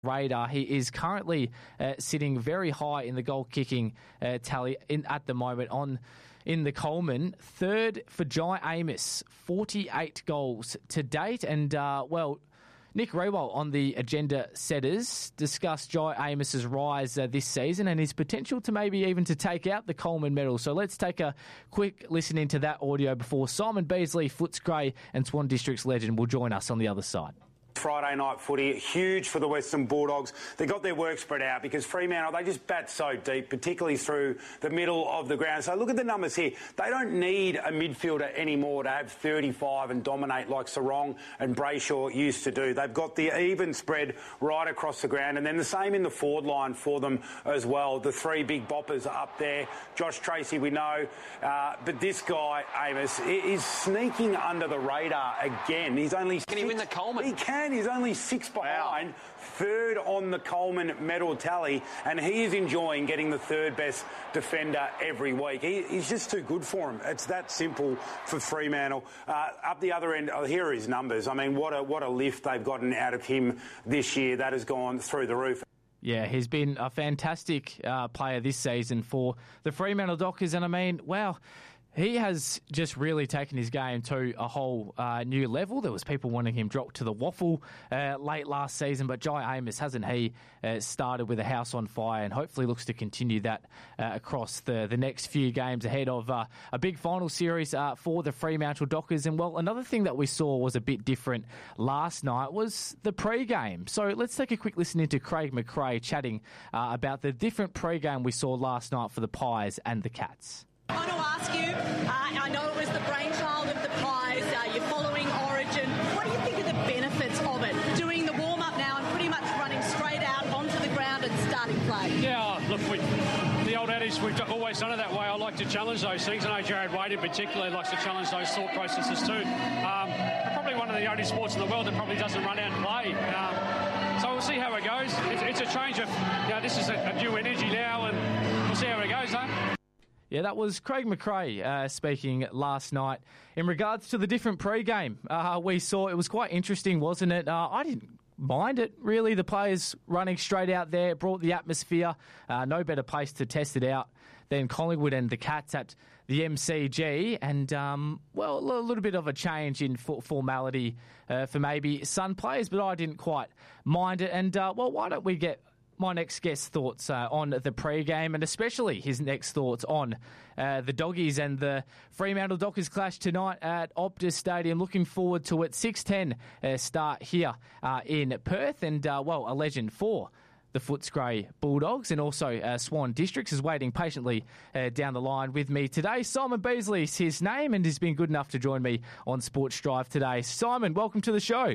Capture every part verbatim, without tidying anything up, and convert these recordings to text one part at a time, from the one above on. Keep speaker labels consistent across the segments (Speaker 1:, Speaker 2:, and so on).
Speaker 1: radar. He is currently uh, sitting very high in the goal-kicking uh, tally in, at the moment on in the Coleman. Third for Jai Amos, forty-eight goals to date. And, uh, well, Nick Rewald on the agenda setters discussed Jai Amos's rise uh, this season and his potential to maybe even to take out the Coleman medal. So let's take a quick listen into that audio before Simon Beasley, Footscray and Swan District's legend will join us on the other side.
Speaker 2: Friday night footy, huge for the Western Bulldogs. They got their work spread out because Fremantle, they just bat so deep, particularly through the middle of the ground. So look at the numbers here. They don't need a midfielder anymore to have thirty-five and dominate like Sarong and Brayshaw used to do. They've got the even spread right across the ground, and then the same in the forward line for them as well. The three big boppers up there. Josh Tracy, we know, uh, but this guy, Amos, is sneaking under the radar again. He's only
Speaker 3: Can six, he win the Coleman?
Speaker 2: He can. He's only six behind, wow. Third on the Coleman medal tally, and he is enjoying getting the third best defender every week. He, he's just too good for him. It's that simple for Fremantle. Uh, up the other end, oh, here are his numbers. I mean, what a what a lift they've gotten out of him this year. That has gone through the roof.
Speaker 1: Yeah, he's been a fantastic uh, player this season for the Fremantle Dockers, and I mean, wow. He has just really taken his game to a whole uh, new level. There was people wanting him dropped to the waffle uh, late last season, but Jai Amos, hasn't he, uh, started with a house on fire and hopefully looks to continue that uh, across the, the next few games ahead of uh, a big final series uh, for the Fremantle Dockers. And, well, another thing that we saw was a bit different last night was the pre-game. So let's take a quick listen into Craig McRae chatting uh, about the different pre-game we saw last night for the Pies and the Cats.
Speaker 4: I want to ask you, uh, I know it was the brainchild of the Pies, uh, you're following Origin. What do you think of the benefits of it? Doing the warm-up now and pretty much running straight out onto the ground and starting play.
Speaker 5: Yeah, look, we, the old adage, we've always done it that way. I like to challenge those things. I know Jared Wade in particular likes to challenge those thought processes too. Um, we're probably one of the only sports in the world that probably doesn't run out and play. Um, so we'll see how it goes. It's, it's a change of, you know, this is a, a new energy now, and we'll see how it goes, though.
Speaker 1: Yeah, that was Craig McRae uh, speaking last night. In regards to the different pre-game uh, we saw, it was quite interesting, wasn't it? Uh, I didn't mind it, really. The players running straight out there, brought the atmosphere. Uh, no better place to test it out than Collingwood and the Cats at the M C G. And, um, well, a little bit of a change in formality uh, for maybe Sun players, but I didn't quite mind it. And, uh, well, why don't we get my next guest's thoughts uh, on the pre-game and especially his next thoughts on uh, the Doggies and the Fremantle Dockers clash tonight at Optus Stadium. Looking forward to it. six ten uh, start here uh, in Perth, and, uh, well, a legend for the Footscray Bulldogs and also uh, Swan Districts is waiting patiently uh, down the line with me today. Simon Beasley is his name and has been good enough to join me on Sports Drive today. Simon, welcome to the show.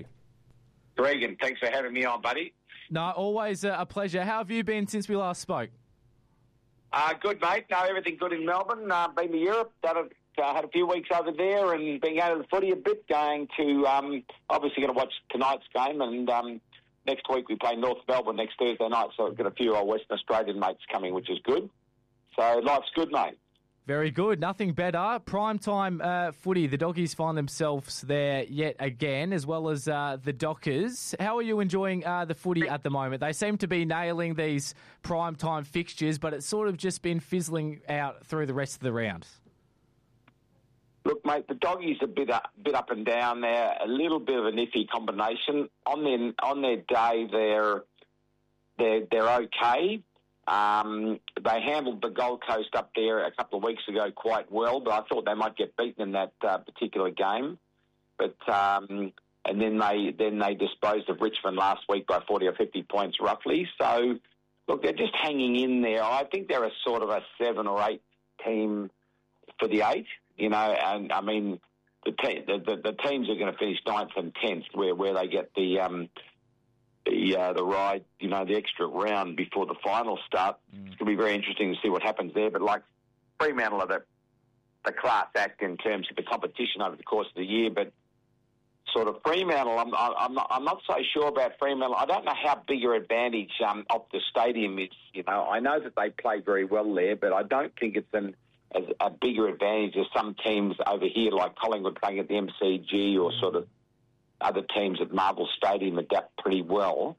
Speaker 6: Regan, thanks for having me on, buddy.
Speaker 1: No, always a pleasure. How have you been since we last spoke?
Speaker 6: Uh, good, mate. No, everything good in Melbourne. Uh, been to Europe. Done a, uh, had a few weeks over there and been out of the footy a bit. Going to, um, obviously going to watch tonight's game. And um, next week we play North Melbourne next Thursday night. So we've got a few of our Western Australian mates coming, which is good. So life's good, mate.
Speaker 1: Very good. Nothing better. Primetime uh, footy. The Doggies find themselves there yet again, as well as uh, the Dockers. How are you enjoying uh, the footy at the moment? They seem to be nailing these primetime fixtures, but it's sort of just been fizzling out through the rest of the round.
Speaker 6: Look, mate, the Doggies are a bit up, bit up and down there. A little bit of an iffy combination. On their on their day, they're they're they're okay. Um, they handled the Gold Coast up there a couple of weeks ago quite well, but I thought they might get beaten in that uh, particular game. But um, and then they then they disposed of Richmond last week by forty or fifty points roughly. So look, they're just hanging in there. I think they're a sort of a seven or eight team for the eight. You know, and I mean the te- the, the, the teams are going to finish ninth and tenth, where where they get the. Um, The uh, the ride, you know, the extra round before the finals start. Mm. It's going to be very interesting to see what happens there. But like Fremantle are the, the class act in terms of the competition over the course of the year. But sort of Fremantle, I'm I'm not, I'm not so sure about Fremantle. I don't know how big an advantage um, Optus Stadium is. You know, I know that they play very well there, but I don't think it's an as a bigger advantage as some teams over here, like Collingwood playing at the M C G or sort of. Other teams at Marvel Stadium adapt pretty well.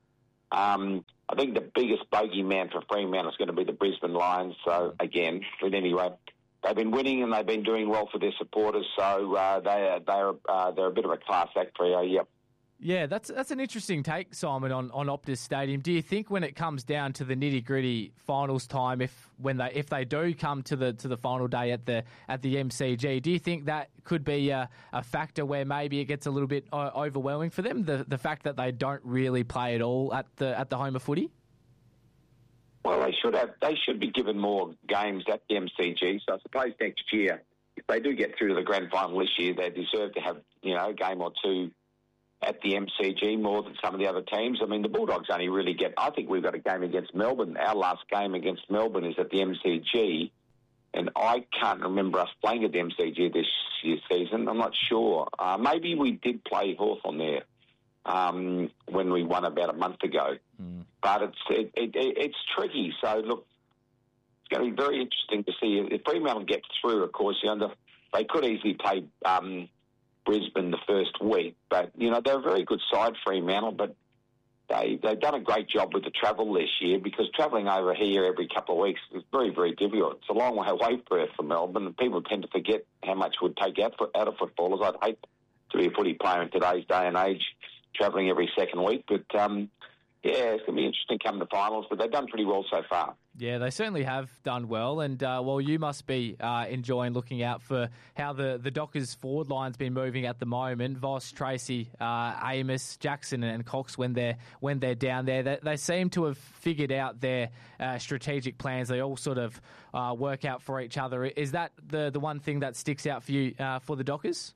Speaker 6: Um, I think the biggest bogeyman for Fremantle is going to be the Brisbane Lions. So, again, but anyway, they've been winning and they've been doing well for their supporters. So uh, they, they're, uh, they're a bit of a class act for you, yep.
Speaker 1: Yeah, that's that's an interesting take, Simon, on, on Optus Stadium. Do you think when it comes down to the nitty gritty finals time, if when they if they do come to the to the final day at the at the M C G, do you think that could be a, a factor where maybe it gets a little bit uh, overwhelming for them? The the fact that they don't really play at all at the at the home of footy.
Speaker 6: Well, they should have. They should be given more games at the M C G. So I suppose next year, if they do get through to the grand final this year, they deserve to have you know a game or two at the M C G more than some of the other teams. I mean, the Bulldogs only really get... I think we've got a game against Melbourne. Our last game against Melbourne is at the M C G, and I can't remember us playing at the M C G this year's season. I'm not sure. Uh, maybe we did play Hawthorn there um, when we won about a month ago. Mm. But it's it, it, it's tricky. So, look, it's going to be very interesting to see. If Fremantle gets through, of course, you know, they could easily play... Um, Brisbane the first week, but you know they're a very good side, Fremantle. But they they've done a great job with the travel this year because travelling over here every couple of weeks is very very difficult. It's a long way away for from Melbourne, and people tend to forget how much it would take out for, out of footballers. I'd hate to be a footy player in today's day and age, travelling every second week. But um, yeah, it's going to be interesting coming to finals. But they've done pretty well so far.
Speaker 1: Yeah, they certainly have done well. And, uh, well, you must be uh, enjoying looking out for how the, the Dockers forward line's been moving at the moment. Voss, Tracy, uh, Amos, Jackson and Cox, when they're when they're down there, they, they seem to have figured out their uh, strategic plans. They all sort of uh, work out for each other. Is that the, the one thing that sticks out for you uh, for the Dockers?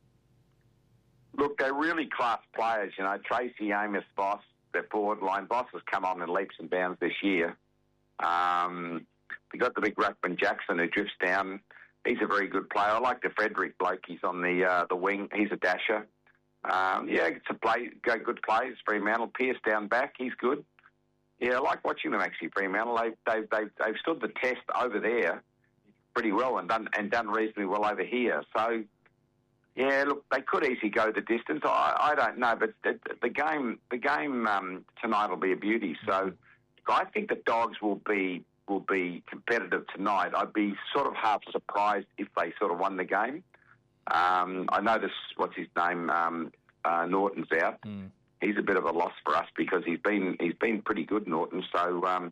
Speaker 6: Look, they're really class players. You know, Tracy, Amos, Voss, their forward line. Voss has come on in leaps and bounds this year. Um, we got the big ruckman Jackson who drifts down. He's a very good player. I like the Frederick bloke. He's on the uh, the wing. He's a dasher. Um, yeah, it's a play. Go good plays. Fremantle. Pearce down back. He's good. Yeah, I like watching them actually. Fremantle. They they they they've stood the test over there pretty well and done and done reasonably well over here. So yeah, look, they could easily go the distance. I, I don't know, but the, the game the game um, tonight will be a beauty. So. I think the Dogs will be will be competitive tonight. I'd be sort of half surprised if they sort of won the game. Um, I noticed, what's his name, um, uh, Norton's out. Mm. He's a bit of a loss for us because he's been he's been pretty good, Norton. So um,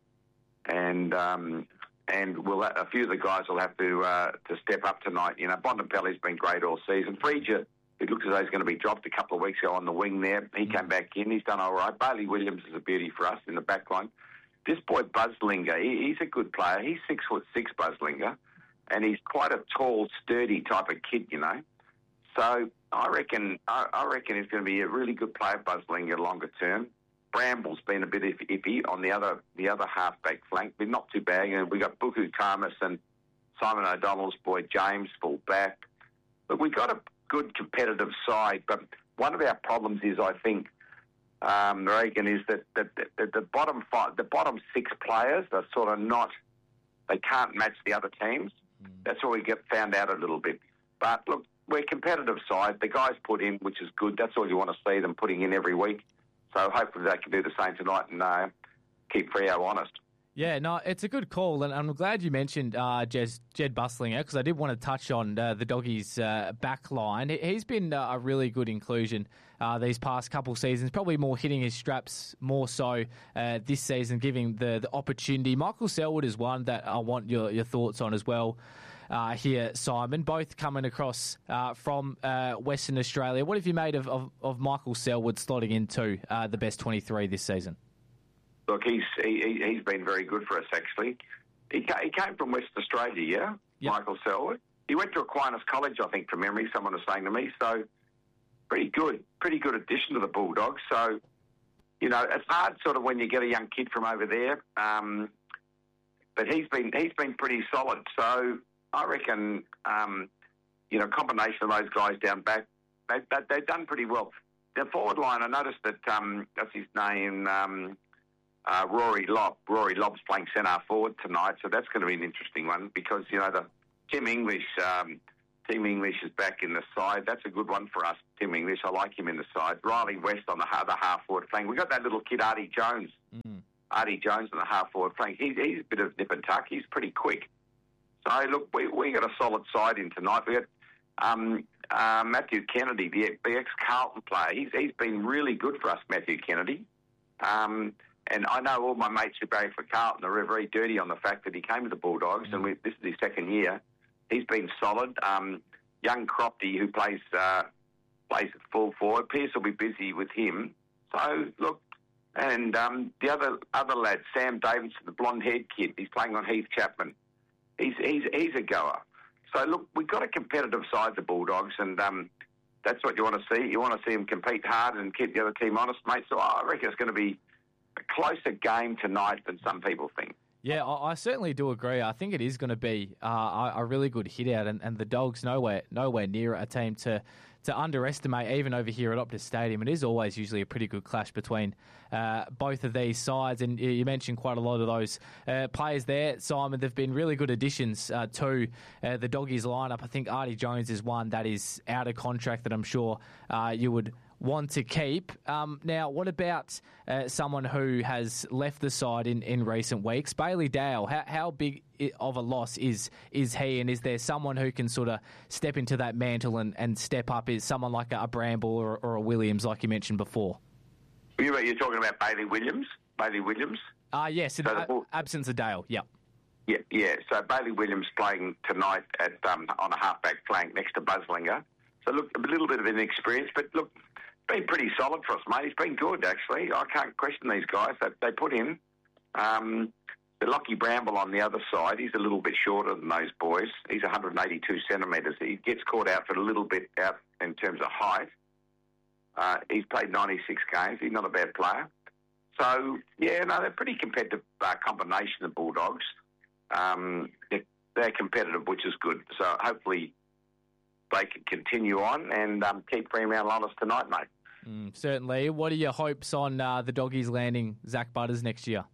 Speaker 6: and um, and we'll a few of the guys will have to uh, to step up tonight. You know, Bontempelli's been great all season. Frieger, it looks as though he's going to be dropped a couple of weeks ago on the wing there. He came back in. He's done all right. Bailey Williams is a beauty for us in the back line. This boy, Buzzlinger, he, he's a good player. He's six foot six, Buzzlinger, and he's quite a tall, sturdy type of kid, you know. So I reckon I, I reckon he's going to be a really good player, Buzzlinger, longer term. Bramble's been a bit iffy on the other the other half-back flank, but not too bad. And we've got Buku Karmas and Simon O'Donnell's boy, James, full back. But we've got a good competitive side, but one of our problems is, I think, um, Reagan, is that, that, that the bottom five, the bottom six players are sort of not, they can't match the other teams. Mm. That's where we get found out a little bit. But look, we're a competitive side. The guys put in, which is good. That's all you want to see them putting in every week. So hopefully they can do the same tonight and uh, keep Freo honest.
Speaker 1: Yeah, no, it's a good call, and I'm glad you mentioned uh, Jed, Jed Busslinger because I did want to touch on uh, the Doggies' uh, back line. He's been uh, a really good inclusion uh, these past couple seasons, probably more hitting his straps more so uh, this season, giving the, the opportunity. Michael Selwood is one that I want your, your thoughts on as well uh, here, Simon, both coming across uh, from uh, Western Australia. What have you made of, of, of Michael Selwood slotting into uh, the best twenty-three this season?
Speaker 6: Look, he's he, he's been very good for us, actually. He, he came from West Australia, yeah, yep. Michael Selwood. He went to Aquinas College, I think, from memory, someone was saying to me. So, pretty good, pretty good addition to the Bulldogs. So, you know, it's hard sort of when you get a young kid from over there. Um, but he's been he's been pretty solid. So, I reckon, um, you know, a combination of those guys down back, they, they, they've done pretty well. The forward line, I noticed that, um, that's his name... Um, Uh, Rory Lobb. Rory Lobb's playing centre forward tonight, so that's going to be an interesting one because, you know, the Tim English um, Tim English is back in the side. That's a good one for us, Tim English. I like him in the side. Riley West on the other half-forward flank. We've got that little kid, Artie Jones. Mm. Artie Jones on the half-forward flank. He's, he's a bit of nip and tuck. He's pretty quick. So, look, we we got a solid side in tonight. We got um, uh, Matthew Kennedy, the, the ex-Carlton player. He's He's been really good for us, Matthew Kennedy. Um, and I know all my mates who play for Carlton are very dirty on the fact that he came to the Bulldogs, mm. and we, this is his second year. He's been solid. Um, young Cropty, who plays uh, plays at full forward, Pearce will be busy with him. So, look, and um, the other other lad, Sam Davidson, the blonde-haired kid, he's playing on Heath Chapman. He's he's he's a goer. So, look, we've got a competitive side, the Bulldogs, and um, that's what you want to see. You want to see them compete hard and keep the other team honest, mate. So I reckon it's going to be a closer game tonight than some people think.
Speaker 1: Yeah, I, I certainly do agree. I think it is going to be uh, a, a really good hit out, and, and the Dogs nowhere nowhere near a team to to underestimate, even over here at Optus Stadium. It is always usually a pretty good clash between uh, both of these sides, and you mentioned quite a lot of those uh, players there, Simon. They've been really good additions uh, to uh, the Doggies lineup. I think Artie Jones is one that is out of contract that I'm sure uh, you would want to keep. Um, now, what about uh, someone who has left the side in, in recent weeks? Bailey Dale, how, how big of a loss is is he, and is there someone who can sort of step into that mantle and, and step up? Is someone like a, a Bramble or, or a Williams, like you mentioned before?
Speaker 6: You're talking about Bailey Williams? Bailey Williams?
Speaker 1: Uh, yes, in so the, uh, absence of Dale, yeah.
Speaker 6: Yeah, yeah. So Bailey Williams playing tonight at um, on a halfback flank next to Buslinger. So, look, a little bit of inexperience, but look, been pretty solid for us, mate. He's been good, actually. I can't question these guys. They, they put in um, the Lockie Bramble on the other side. He's a little bit shorter than those boys. He's one hundred eighty-two centimetres. He gets caught out for a little bit out in terms of height. Uh, he's played ninety-six games. He's not a bad player. So, yeah, no, they're pretty competitive uh, combination, the Bulldogs. Um, they're, they're competitive, which is good. So, hopefully they can continue on and um, keep Fremantle honest tonight, mate.
Speaker 1: Mm, certainly. What are your hopes on uh, the Doggies landing Zach Butters next year?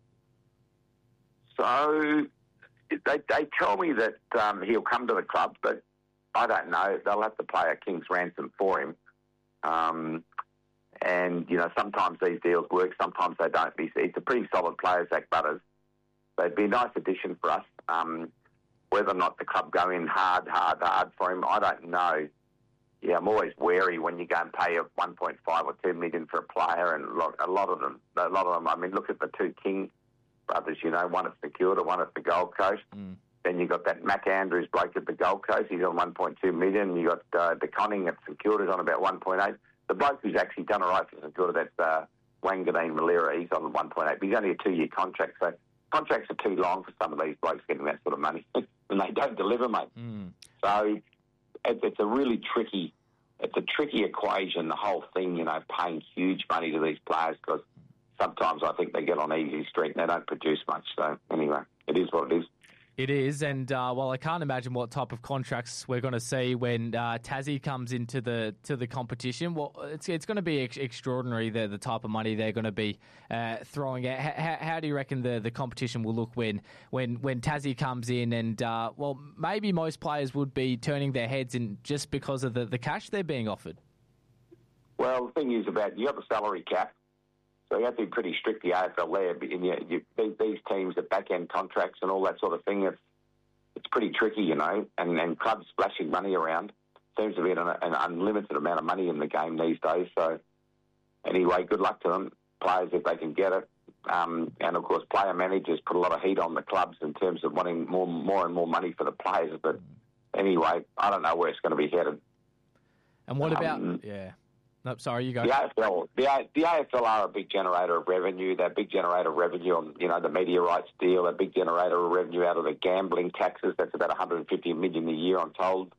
Speaker 6: So they, they tell me that um, he'll come to the club, but I don't know. They'll have to pay a king's ransom for him. Um, and, you know, sometimes these deals work, sometimes they don't. He's, he's a pretty solid player, Zach Butters. They'd be a nice addition for us. Um, whether or not the club go in hard, hard, hard for him, I don't know. Yeah, I'm always wary when you go and pay a one point five or two million for a player, and a lot, a lot of them, a lot of them. I mean, look at the two King brothers. You know, one at St Kilda, one at the Gold Coast. Mm. Then you got that Mac Andrews bloke at the Gold Coast. He's on one point two million. You got uh, De Conning at St Kilda's on about one point eight. The bloke who's actually done all right for St Kilda, that's uh, Wanganeen Malera. He's on one point eight. But he's only a two-year contract, so contracts are too long for some of these blokes getting that sort of money, and they don't deliver, mate. Mm. So it, it's a really tricky, it's a tricky equation, the whole thing, you know, paying huge money to these players, because sometimes I think they get on easy street and they don't produce much. So anyway, it is what it is.
Speaker 1: It is, and uh, well, I can't imagine what type of contracts we're going to see when uh, Tassie comes into the to the competition. Well, it's it's going to be ex- extraordinary, the the type of money they're going to be uh, throwing out. H- how do you reckon the, the competition will look when when when Tassie comes in? And uh, well, maybe most players would be turning their heads in just because of the, the cash they're being offered.
Speaker 6: Well, the thing is about you have a salary cap. So you have to be pretty strict, the A F L there. And you, you, these teams, the back-end contracts and all that sort of thing, it's, it's pretty tricky, you know, and, and clubs splashing money around. Seems to be an, an unlimited amount of money in the game these days. So anyway, good luck to them, players, if they can get it. Um, and, of course, player managers put a lot of heat on the clubs in terms of wanting more, more and more money for the players. But anyway, I don't know where it's going to be headed.
Speaker 1: And what about... Um, yeah. No, sorry, you go.
Speaker 6: The A F L, the, A, the A F L are a big generator of revenue. They're a big generator of revenue on, you know, the media rights deal. A big generator of revenue out of the gambling taxes. That's about one hundred fifty million a year, I'm told.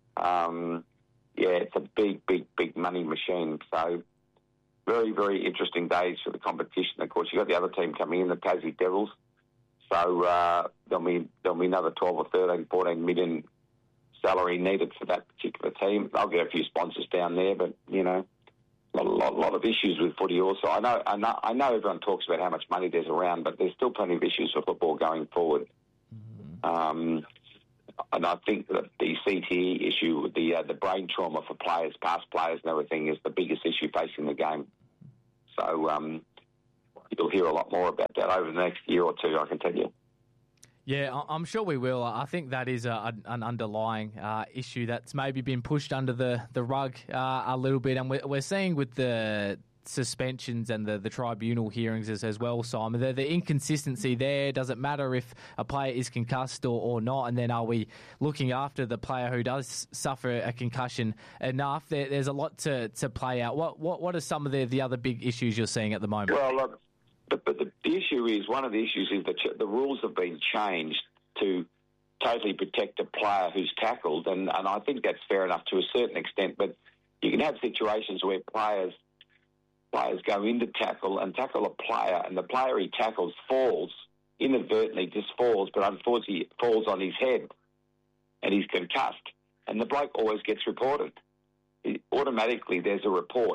Speaker 6: Um, yeah, it's a big, big, big money machine. So very, very interesting days for the competition. Of course, you've got the other team coming in, the Tassie Devils. So uh, there'll be there'll be another twelve or thirteen, fourteen million salary needed for that particular team. They'll get a few sponsors down there, but, you know, a lot, lot of issues with footy also. I know, I know I know everyone talks about how much money there's around, but there's still plenty of issues for football going forward. Mm-hmm. Um, And I think that the C T E issue, the uh, the brain trauma for players, past players and everything, is the biggest issue facing the game. So um, you'll hear a lot more about that over the next year or two, I can tell you.
Speaker 1: Yeah, I'm sure we will. I think that is a, an underlying uh, issue that's maybe been pushed under the, the rug uh, a little bit. And we're, we're seeing with the suspensions and the, the tribunal hearings as, as well, Simon, the, the inconsistency there. Does it matter if a player is concussed or, or not? And then are we looking after the player who does suffer a concussion enough? There, there's a lot to, to play out. What, what what are some of the, the other big issues you're seeing at the moment?
Speaker 6: Well, look, but, but the issue is, one of the issues is that the rules have been changed to totally protect a player who's tackled, and, and I think that's fair enough to a certain extent, but you can have situations where players players go into tackle and tackle a player, and the player he tackles falls, inadvertently just falls, but unfortunately falls on his head, and he's concussed, and the bloke always gets reported. It, automatically there's a report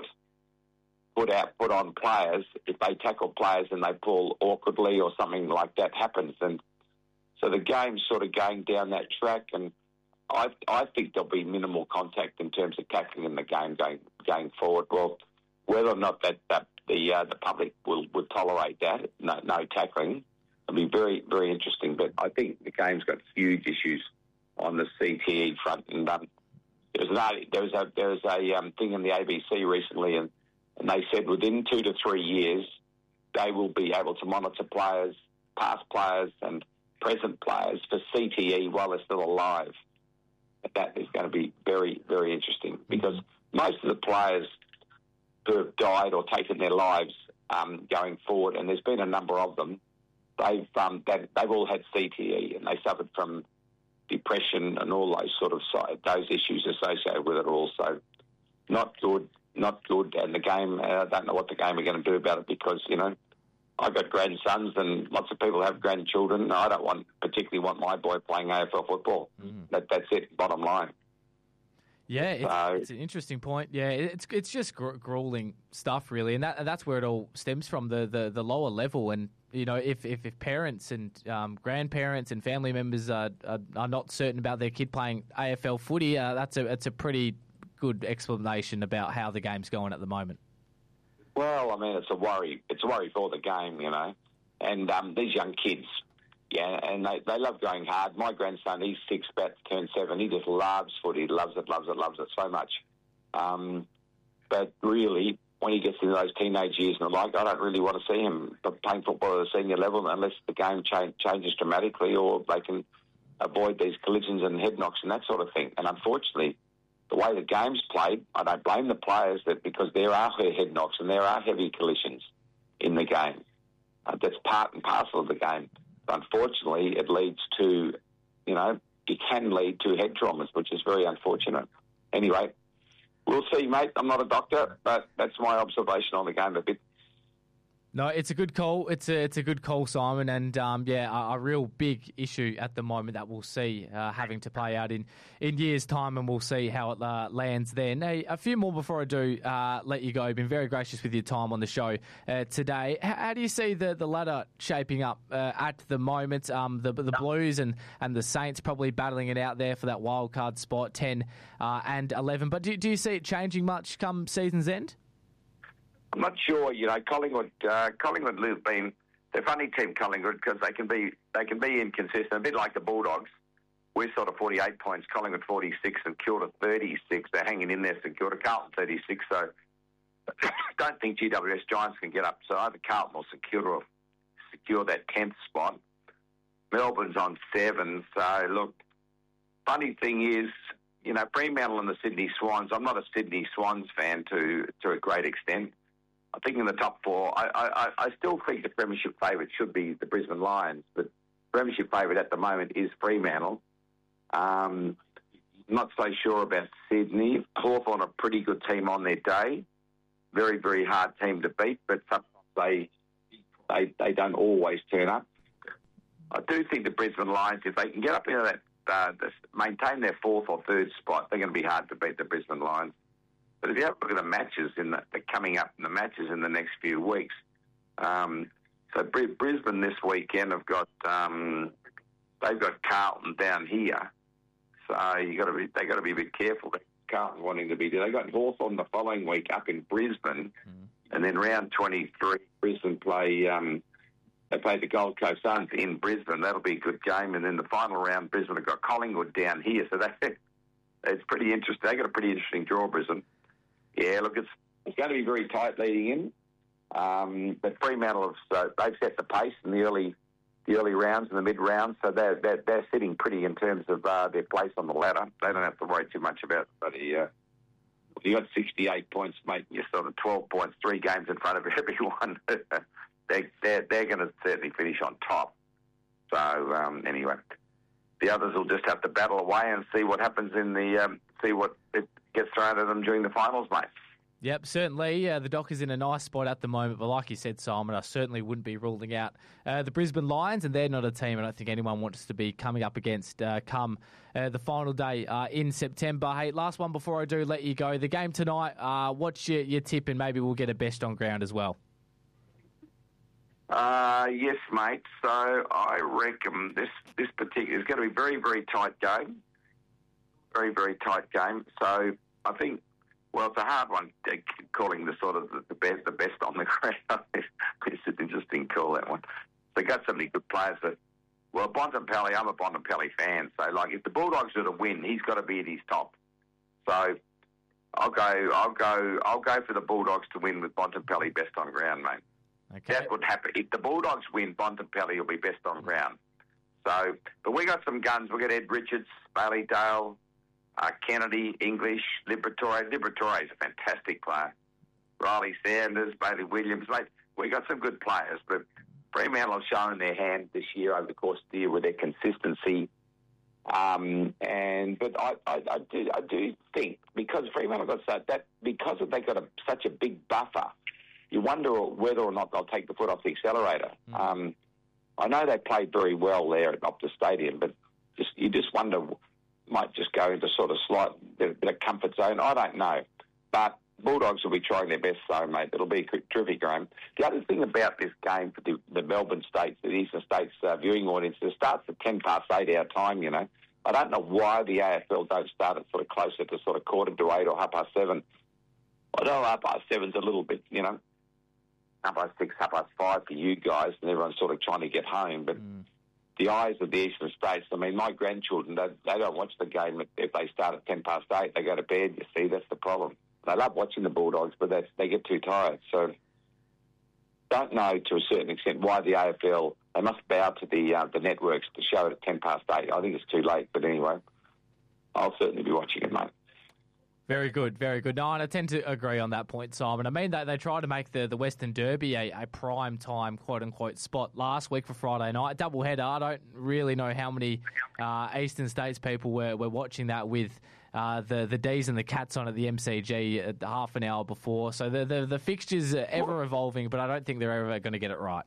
Speaker 6: put out, put on players if they tackle players and they pull awkwardly or something like that happens. And so the game's sort of going down that track, and I I think there'll be minimal contact in terms of tackling in the game going going forward. Well, whether or not that, that the uh, the public will would tolerate that, no, no tackling, it'll be very, very interesting. But I think the game's got huge issues on the C T E front. And um, there was an there was a there was a um, thing in the A B C recently, and, and they said within two to three years they will be able to monitor players, past players, and present players for C T E while they're still alive. That is going to be very, very interesting, because most of the players who have died or taken their lives um, going forward, and there's been a number of them, they've um, they've, they've all had C T E, and they suffered from depression and all those sort of side, those issues associated with it all. So not good, not good. And the game, uh, I don't know what the game are going to do about it, because, you know, I've got grandsons and lots of people have grandchildren. I don't want particularly want my boy playing A F L football. Mm. That, that's it, bottom line.
Speaker 1: Yeah, it's, so, it's an interesting point. Yeah, it's it's just gr- grueling stuff, really, and that that's where it all stems from, the, the, the lower level. And you know, if if, if parents and um, grandparents and family members are, are are not certain about their kid playing A F L footy, uh, that's a it's a pretty good explanation about how the game's going at the moment.
Speaker 6: Well, I mean, it's a worry. It's a worry for the game, you know, and um, these young kids. Yeah, and they, they love going hard. My grandson, he's six, about to turn seven. He just loves footy. He loves it, loves it, loves it so much. Um, but really, when he gets into those teenage years and the like, I don't really want to see him playing football at a senior level unless the game cha- changes dramatically, or they can avoid these collisions and head knocks and that sort of thing. And unfortunately, the way the game's played, I don't blame the players, that because there are head knocks and there are heavy collisions in the game. Uh, that's part and parcel of the game. Unfortunately, it leads to, you know, it can lead to head traumas, which is very unfortunate. Anyway, we'll see, mate. I'm not a doctor, but that's my observation on the game a bit.
Speaker 1: No, it's a good call. It's a it's a good call, Simon, and um, yeah, a, a real big issue at the moment that we'll see uh, having to play out in, in years' time, and we'll see how it uh, lands then. Hey, a few more before I do uh, let you go. You've been very gracious with your time on the show uh, today. How, how do you see the, the ladder shaping up uh, at the moment? Um, the the Blues and, and the Saints probably battling it out there for that wild card spot, ten uh, and eleven. But do, do you see it changing much come season's end?
Speaker 6: I'm not sure. You know, Collingwood, uh, Collingwood have been, they're a funny team, Collingwood, because they can be they can be inconsistent, a bit like the Bulldogs. We're sort of forty-eight points, Collingwood forty-six, and Kilda thirty-six. They're hanging in there, St Kilda, Carlton thirty-six. So don't think G W S Giants can get up. So either Carlton or St Kilda will secure that tenth spot. Melbourne's on seven. So look, funny thing is, you know, Fremantle and the Sydney Swans. I'm not a Sydney Swans fan to to a great extent. I think in the top four, I, I, I still think the premiership favourite should be the Brisbane Lions, but premiership favourite at the moment is Fremantle. Um, not so sure about Sydney. Hawthorn, a pretty good team on their day. Very, very hard team to beat, but sometimes they, they, they don't always turn up. I do think the Brisbane Lions, if they can get up into that, uh, this, maintain their fourth or third spot, they're going to be hard to beat the Brisbane Lions. But if you have a look at the matches in the, the coming up, in the matches in the next few weeks, um, so Brisbane this weekend have got um, they've got Carlton down here, So you got to be, they got to be a bit careful. Carlton wanting to be there. They got Hawthorn the following week up in Brisbane, mm. and then round twenty-three, Brisbane play. Um, they play the Gold Coast Suns in Brisbane. That'll be a good game. And then the final round, Brisbane have got Collingwood down here, so that it's pretty interesting. They got a pretty interesting draw, Brisbane. Yeah, look, it's it's going to be very tight leading in. Um, but Fremantle have so they've set the pace in the early the early rounds and the mid rounds, so they're they're, they're sitting pretty in terms of uh, their place on the ladder. They don't have to worry too much about it. But uh, if you got sixty-eight points, mate, you're sort of twelve points, three games in front of everyone. they they're they're going to certainly finish on top. So um, anyway, the others will just have to battle away and see what happens in the um, see what it gets thrown at them during the finals, mate.
Speaker 1: Yep, certainly. Uh, the Dockers in a nice spot at the moment, but like you said, Simon, I certainly wouldn't be ruling out uh, the Brisbane Lions, and they're not a team I don't think anyone wants to be coming up against uh, come uh, the final day uh, in September. Hey, last one before I do let you go. The game tonight, uh, what's your, your tip, and maybe we'll get a best on ground as well?
Speaker 6: Uh, yes, mate. So I reckon this, this particular is going to be a very, very tight game. Very, very tight game. So I think... Well, it's a hard one, calling the sort of the best, the best on the ground. It's an interesting call, that one. They got so many good players. That, well, Bontempelli, I'm a Bontempelli fan, so like if the Bulldogs are to win, he's got to be at his top. So I'll go, I'll go, I'll go for the Bulldogs to win with Bontempelli best on ground, mate.
Speaker 1: Okay.
Speaker 6: That would happen if the Bulldogs win. Bontempelli will be best on ground. So, but we got some guns. We got Ed Richards, Bailey Dale. Uh, Kennedy, English, Liberatore. Liberatore is a fantastic player. Riley Sanders, Bailey Williams. Mate, we got some good players, but Fremantle have shown their hand this year over the course of the year with their consistency. Um, and but I, I, I do I do think because Fremantle got so that because they got a, such a big buffer, you wonder whether or not they'll take the foot off the accelerator. Mm. Um, I know they played very well there at Optus Stadium, but just you just wonder. Might just go into sort of slight bit, bit of comfort zone. I don't know. But Bulldogs will be trying their best, though, mate. It'll be a terrific game. The other thing about this game for the, the Melbourne States, the Eastern States uh, viewing audience, it starts at ten past eight our time, you know. I don't know why the A F L don't start it sort of closer to sort of quarter to eight or half past seven. I know half past seven's a little bit, you know, half past six, half past five for you guys, and everyone's sort of trying to get home, but... Mm. The eyes of the Eastern States, I mean, my grandchildren, they, they don't watch the game if they start at ten past eight. They go to bed, you see, that's the problem. They love watching the Bulldogs, but they, they get too tired. So don't know to a certain extent why the A F L, they must bow to the uh, the networks to show it at ten past eight. I think it's too late, but anyway, I'll certainly be watching it, mate.
Speaker 1: Very good, very good. No, and I tend to agree on that point, Simon. I mean, they, they tried to make the, the Western Derby a, a prime time, quote-unquote, spot last week for Friday night. Double header. I don't really know how many uh, Eastern States people were, were watching that with uh, the, the D's and the Cats on at the M C G at half an hour before. So the, the, the fixtures are ever-evolving, but I don't think they're ever going to get it right.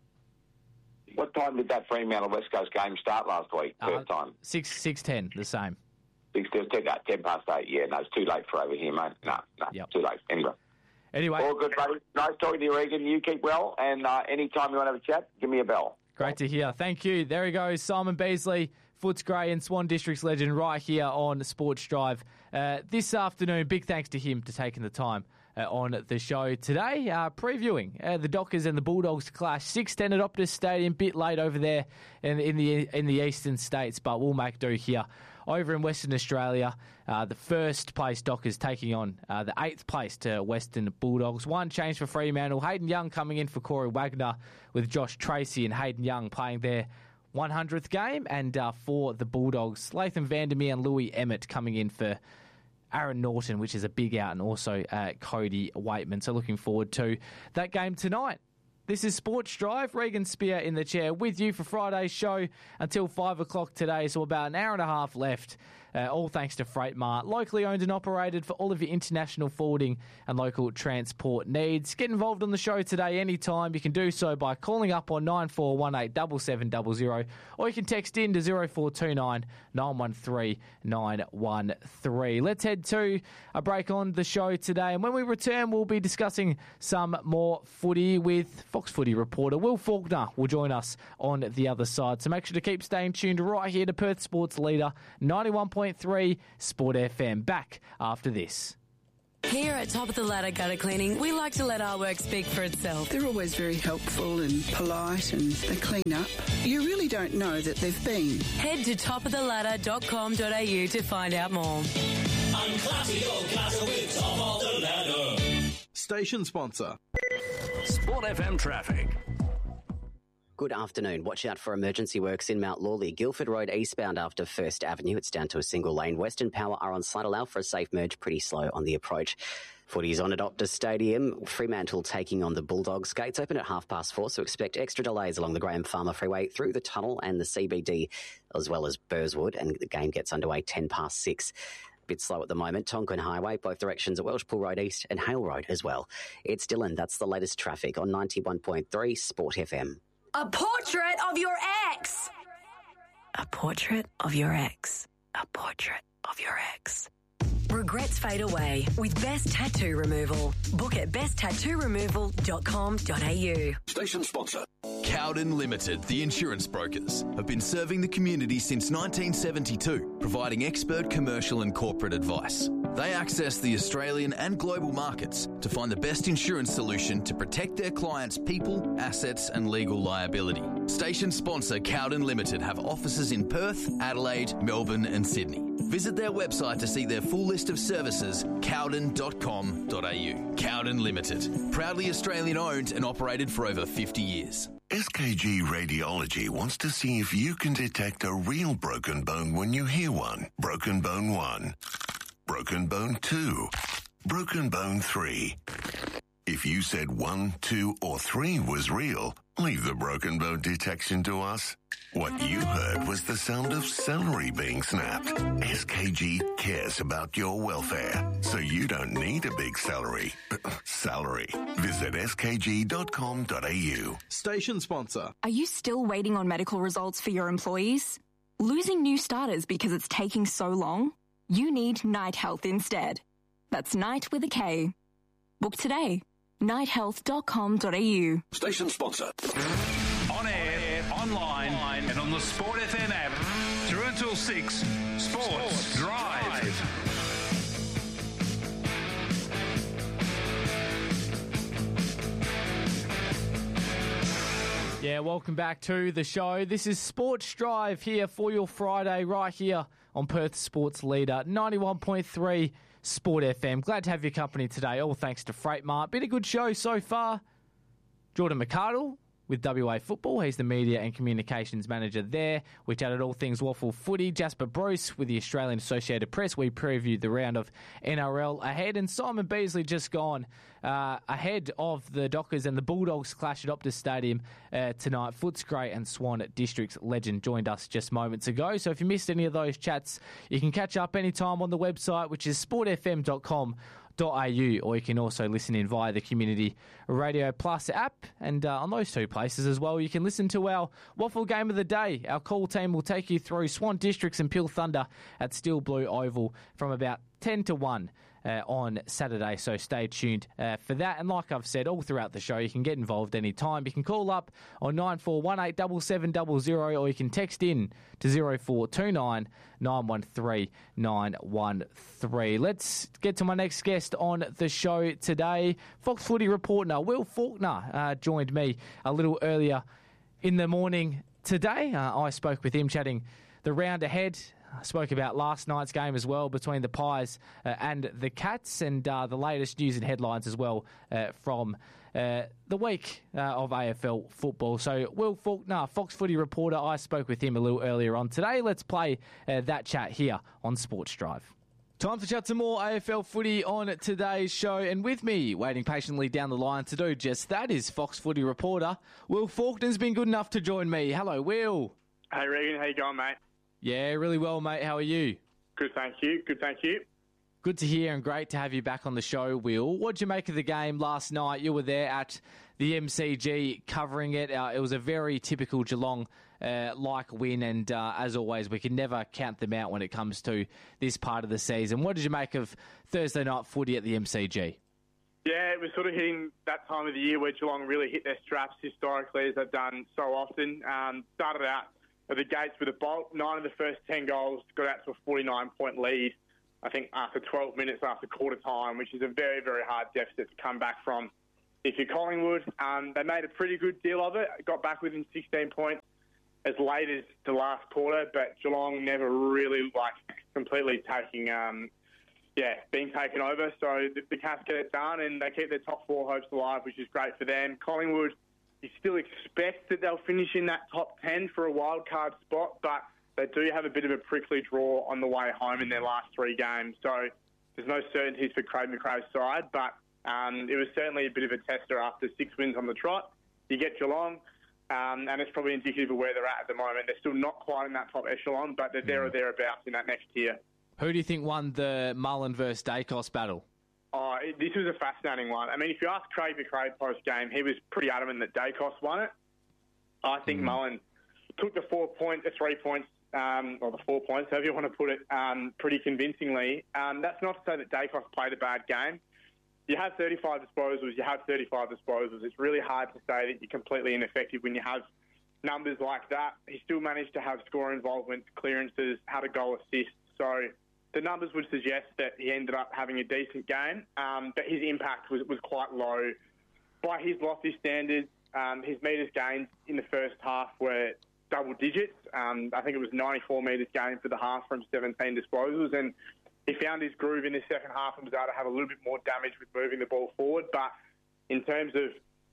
Speaker 6: What time did that Fremantle West Coast game start last week, first uh, time?
Speaker 1: six six ten, the same.
Speaker 6: Six, ten, ten past eight, yeah. No, it's too late for over here, mate. No, no, yep. Too late. Anyway.
Speaker 1: Anyway.
Speaker 6: All good, buddy. Nice talking to you, Regan. You keep well, and uh, anytime you want to have a chat, give me a bell.
Speaker 1: Great to hear. Thank you. There he goes, Simon Beasley, Footscray and Swan District's legend right here on Sports Drive. Uh, this afternoon, big thanks to him for taking the time uh, on the show today, uh, previewing uh, the Dockers and the Bulldogs clash. six ten at Optus Stadium, bit late over there in, in the in the eastern states, but we'll make do here. Over in Western Australia, uh, the first place Dockers taking on uh, the eighth place to Western Bulldogs. One change for Fremantle. Hayden Young coming in for Corey Wagner with Josh Tracy, and Hayden Young playing their one hundredth game. And uh, for the Bulldogs, Latham Vandermeer and Louis Emmett coming in for Aaron Norton, which is a big out, and also uh, Cody Waitman. So looking forward to that game tonight. This is Sports Drive. Regan Spear in the chair with you for Friday's show until five o'clock today. So about an hour and a half left. Uh, all thanks to Freight Mart, locally owned and operated for all of your international forwarding and local transport needs. Get involved on the show today anytime. You can do so by calling up on nine four one eight seven seven zero zero, or you can text in to zero four two nine nine one three nine one three. Let's head to a break on the show today, and when we return, we'll be discussing some more footy with Fox Footy reporter Will Faulkner will join us on the other side. So make sure to keep staying tuned right here to Perth Sports Leader ninety-one point point three Sport F M. Back after this.
Speaker 3: Here at Top of the Ladder Gutter Cleaning, we like to let our work speak for itself.
Speaker 7: They're always very helpful and polite, and they clean up. You really don't know that they've been.
Speaker 3: Head to top of the ladder dot com dot a u to find out more.
Speaker 8: I'm classy, oh classy with Top of the Ladder.
Speaker 9: Station sponsor.
Speaker 8: Sport F M traffic.
Speaker 10: Good afternoon. Watch out for emergency works in Mount Lawley. Guildford Road eastbound after First Avenue. It's down to a single lane. Western Power are on site. Allow for a safe merge. Pretty slow on the approach. Footy's on at Optus Stadium. Fremantle taking on the Bulldogs. Gates open at half past four, so expect extra delays along the Graham Farmer Freeway through the tunnel and the C B D as well as Burswood, and the game gets underway ten past six. Bit slow at the moment. Tonkin Highway, both directions at Welshpool Road East and Hale Road as well. It's Dylan. That's the latest traffic on ninety-one point three Sport F M.
Speaker 3: A portrait of your ex. A portrait of your ex. A portrait of your ex. Regrets fade away with Best Tattoo Removal. Book at best tattoo removal dot com dot a u.
Speaker 8: Station sponsor.
Speaker 11: Cowden Limited, the insurance brokers, have been serving the community since nineteen seventy-two, providing expert commercial and corporate advice. They access the Australian and global markets to find the best insurance solution to protect their clients' people, assets and legal liability. Station sponsor Cowden Limited have offices in Perth, Adelaide, Melbourne and Sydney. Visit their website to see their full list of services, cowden dot com dot a u. Cowden Limited, proudly Australian owned and operated for over fifty years.
Speaker 12: S K G Radiology wants to see if you can detect a real broken bone when you hear one. Broken bone one. Broken bone two. Broken bone three. If you said one, two, or three was real, leave the broken bone detection to us. What you heard was the sound of celery being snapped. S K G cares about your welfare, so you don't need a big celery. Salary. Visit s k g dot com dot a u.
Speaker 9: Station sponsor.
Speaker 13: Are you still waiting on medical results for your employees? Losing new starters because it's taking so long? You need Night Health instead. That's Night with a K. Book today. night health dot com dot a u.
Speaker 8: Station sponsor.
Speaker 14: On air, online, and on the Sport F M app. Through until six, Sports, Sports Drive. Drive.
Speaker 1: Yeah, welcome back to the show. This is Sports Drive here for your Friday right here on Perth Sports Leader, ninety-one point three Sport F M. Glad to have your company today, all thanks to Freight Mart. Been a good show so far. Jordan McArdle with W A Football. He's the Media and Communications Manager there. We chatted all things waffle footy. Jasper Bruce with the Australian Associated Press. We previewed the round of N R L ahead. And Simon Beasley just gone uh, ahead of the Dockers and the Bulldogs clash at Optus Stadium uh, tonight. Footscray and Swan Districts legend joined us just moments ago. So if you missed any of those chats, you can catch up anytime on the website, which is sport f m dot com. .au, or you can also listen in via the Community Radio Plus app, and uh, on those two places as well you can listen to our Waffle Game of the Day. Our call team will take you through Swan Districts and Peel Thunder at Steel Blue Oval from about ten to one uh, on Saturday, so stay tuned uh, for that. And like I've said all throughout the show, you can get involved anytime. You can call up on nine four one eight seven seven zero zero, or you can text in to zero four two nine nine one three nine one three. Let's get to my next guest on the show today. Fox Footy reporter Will Faulkner uh, joined me a little earlier in the morning today. Uh, I spoke with him chatting the round ahead. I spoke about last night's game as well between the Pies uh, and the Cats, and uh, the latest news and headlines as well uh, from uh, the week uh, of A F L football. So Will Faulkner, Fox Footy reporter, I spoke with him a little earlier on today. Let's play uh, that chat here on Sports Drive. Time to chat some more A F L footy on today's show, and with me, waiting patiently down the line to do just that, is Fox Footy reporter Will Faulkner's been good enough to join me. Hello, Will.
Speaker 15: Hey, Regan. How you going, mate?
Speaker 1: Yeah, really well, mate. How are you?
Speaker 15: Good, thank you. Good, thank you.
Speaker 1: Good to hear, and great to have you back on the show, Will. What did you make of the game last night? You were there at the M C G covering it. Uh, it was a very typical Geelong Uh, like win, and uh, as always, we can never count them out when it comes to this part of the season. What did you make of Thursday night footy at the M C G?
Speaker 15: Yeah, it was sort of hitting that time of the year where Geelong really hit their straps historically, as they've done so often. Um, started out at the gates with a bolt. Nine of the first ten goals got out to a forty-nine point lead, I think, after twelve minutes after quarter time, which is a very, very hard deficit to come back from. If you're Collingwood, um, they made a pretty good deal of it. Got back within sixteen points as late as the last quarter, but Geelong never really, like, completely taking, um, yeah, being taken over. So the, the Cats get it done, and they keep their top four hopes alive, which is great for them. Collingwood, you still expect that they'll finish in that top ten for a wild card spot, but they do have a bit of a prickly draw on the way home in their last three games. So there's no certainties for Craig McRae's side, but um, it was certainly a bit of a tester after six wins on the trot. You get Geelong, um, and it's probably indicative of where they're at at the moment. They're still not quite in that top echelon, but they're there or thereabouts in that next tier.
Speaker 1: Who do you think won the Mullen versus Dacos battle?
Speaker 15: Oh, it, this was a fascinating one. I mean, if you ask Craig McRae post-game, he was pretty adamant that Dacos won it. I think mm. Mullen took the four point, the three points, um, or the four points, however you want to put it, um, pretty convincingly. Um, that's not to say that Dacos played a bad game. You have thirty-five disposals, you have thirty-five disposals. It's really hard to say that you're completely ineffective when you have numbers like that. He still managed to have score involvement, clearances, had a goal assist. So the numbers would suggest that he ended up having a decent game, um, but his impact was, was quite low. By his lofty standards, um, his metres gained in the first half were double digits. Um, I think it was ninety-four metres gained for the half from seventeen disposals, and he found his groove in the second half and was able to have a little bit more damage with moving the ball forward. But in terms of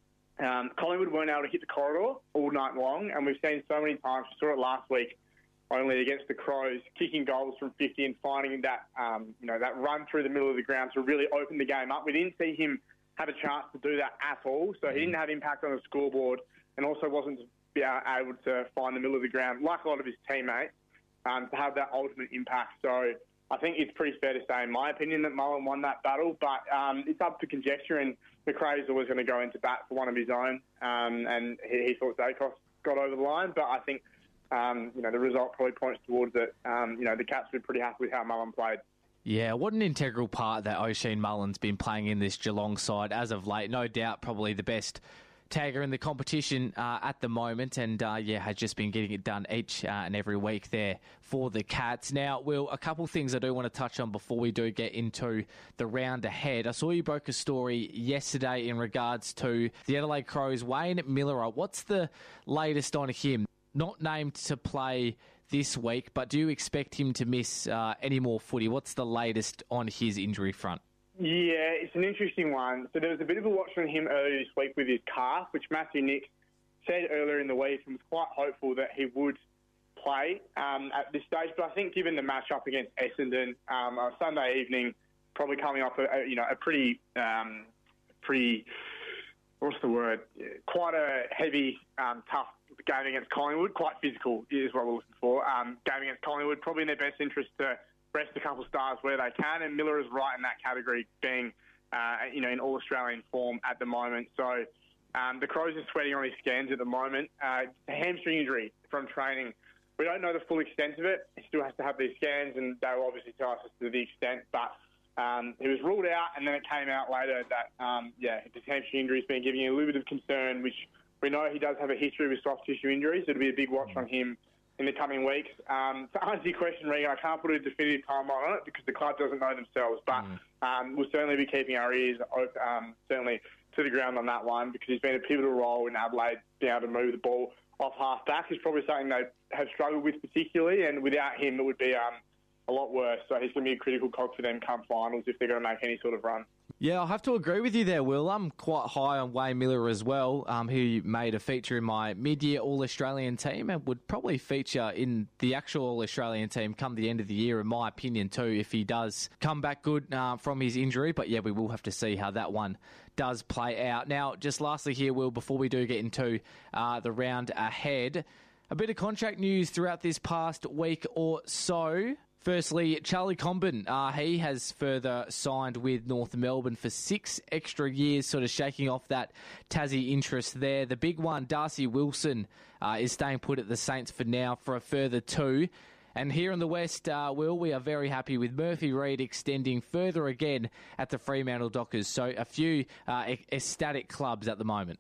Speaker 15: um, Collingwood weren't able to hit the corridor all night long, and we've seen so many times, we saw it last week, only against the Crows, kicking goals from fifty and finding that um, you know that run through the middle of the ground to really open the game up. We didn't see him have a chance to do that at all, so he didn't have impact on the scoreboard and also wasn't able to find the middle of the ground, like a lot of his teammates, um, to have that ultimate impact. So I think it's pretty fair to say, in my opinion, that Mullen won that battle, but um, it's up to conjecture, and McRae's always going to go into bat for one of his own, um, and he, he thought Dacos got over the line, but I think Um, you know, the result probably points towards it. Um, you know, the Cats were pretty happy with how Mullen played.
Speaker 1: Yeah, what an integral part that Oisin Mullen's been playing in this Geelong side as of late. No doubt probably the best tagger in the competition uh, at the moment, and uh, yeah, has just been getting it done each uh, and every week there for the Cats. Now, Will, a couple of things I do want to touch on before we do get into the round ahead. I saw you broke a story yesterday in regards to the Adelaide Crows, Wayne Miller. What's the latest on him? Not named to play this week, but do you expect him to miss uh, any more footy? What's the latest on his injury front?
Speaker 15: Yeah, it's an interesting one. So there was a bit of a watch on him earlier this week with his calf, which Matthew Nicks said earlier in the week and was quite hopeful that he would play um, at this stage. But I think given the matchup against Essendon um, on Sunday evening, probably coming off a, a you know a pretty um, pretty what's the word? Quite a heavy, um, tough game against Collingwood. Quite physical is what we're looking for. Um, game against Collingwood, probably in their best interest to rest a couple of stars where they can, and Miller is right in that category, being uh, you know in all Australian form at the moment. So um, the Crows are sweating on his scans at the moment. Uh, a hamstring injury from training. We don't know the full extent of it. He still has to have these scans, and they will obviously tell us to the extent. But um, he was ruled out, and then it came out later that um, yeah, his hamstring injury has been giving him a little bit of concern, which we know he does have a history with soft tissue injuries. It'll be a big watch on him in the coming weeks. Um, to answer your question, Regan, I can't put a definitive timeline on it because the club doesn't know themselves, but um, we'll certainly be keeping our ears open, um, certainly to the ground on that one, because he's been a pivotal role in Adelaide being able to move the ball off half-back. Is probably something they have struggled with particularly, and without him it would be um, a lot worse. So he's going to be a critical cog for them come finals if they're going to make any sort of run.
Speaker 1: Yeah, I'll have to agree with you there, Will. I'm quite high on Wayne Miller as well, um, who made a feature in my mid-year All-Australian team and would probably feature in the actual All-Australian team come the end of the year, in my opinion, too, if he does come back good uh, from his injury. But, yeah, we will have to see how that one does play out. Now, just lastly here, Will, before we do get into uh, the round ahead, a bit of contract news throughout this past week or so. Firstly, Charlie Comben, uh, he has further signed with North Melbourne for six extra years, sort of shaking off that Tassie interest there. The big one, Darcy Wilson, uh, is staying put at the Saints for now for a further two. And here in the West, uh, Will, we are very happy with Murphy Reid extending further again at the Fremantle Dockers. So a few uh, ecstatic clubs at the moment.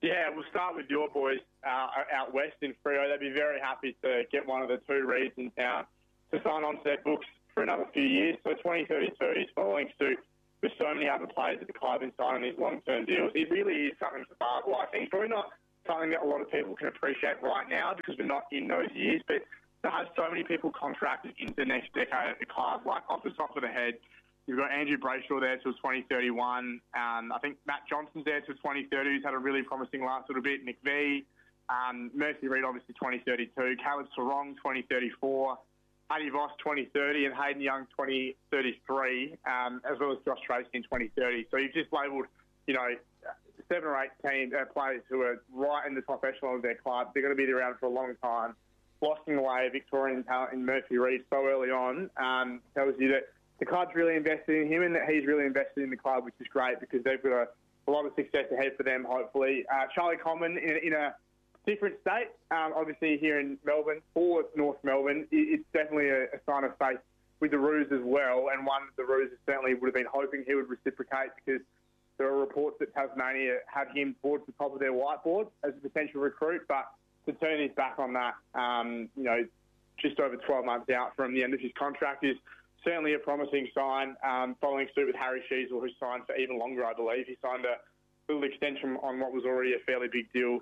Speaker 15: Yeah, we'll start with your boys uh, out west in Freo. They'd be very happy to get one of the two Reeds in town to sign on to their books for another few years. So twenty thirty-two is following suit with so many other players at the club in signing these long-term deals. It really is something remarkable, I think. Probably not something that a lot of people can appreciate right now because we're not in those years, but to have so many people contracted into the next decade at the club, like off the top of the head, you've got Andrew Brayshaw there till twenty thirty-one. Um, I think Matt Johnson's there till twenty thirty. He's had a really promising last little bit. Nick V. Um, Mercy Reed, obviously, twenty thirty-two. Caleb Sarong, twenty thirty-four. Paddy Voss, twenty thirty. And Hayden Young, twenty thirty-three, um, as well as Josh Tracy in twenty thirty. So you've just labelled, you know, seven or eight team, uh, players who are right in the top echelon of their club. They're going to be around for a long time. Blocking away Victorian talent in Murphy Reed so early on um, tells you that the club's really invested in him and that he's really invested in the club, which is great because they've got a, a lot of success ahead for them, hopefully. Uh, Charlie Common in, in a different state, um, obviously here in Melbourne, for North Melbourne. It, it's definitely a, a sign of faith with the Roos as well, and one that the Roos certainly would have been hoping he would reciprocate because there are reports that Tasmania have him towards the top of their whiteboard as a potential recruit, but to turn his back on that, um, you know, just over twelve months out from the end of his contract is certainly a promising sign, um, following suit with Harry Sheasel, who signed for even longer, I believe. He signed a little extension on what was already a fairly big deal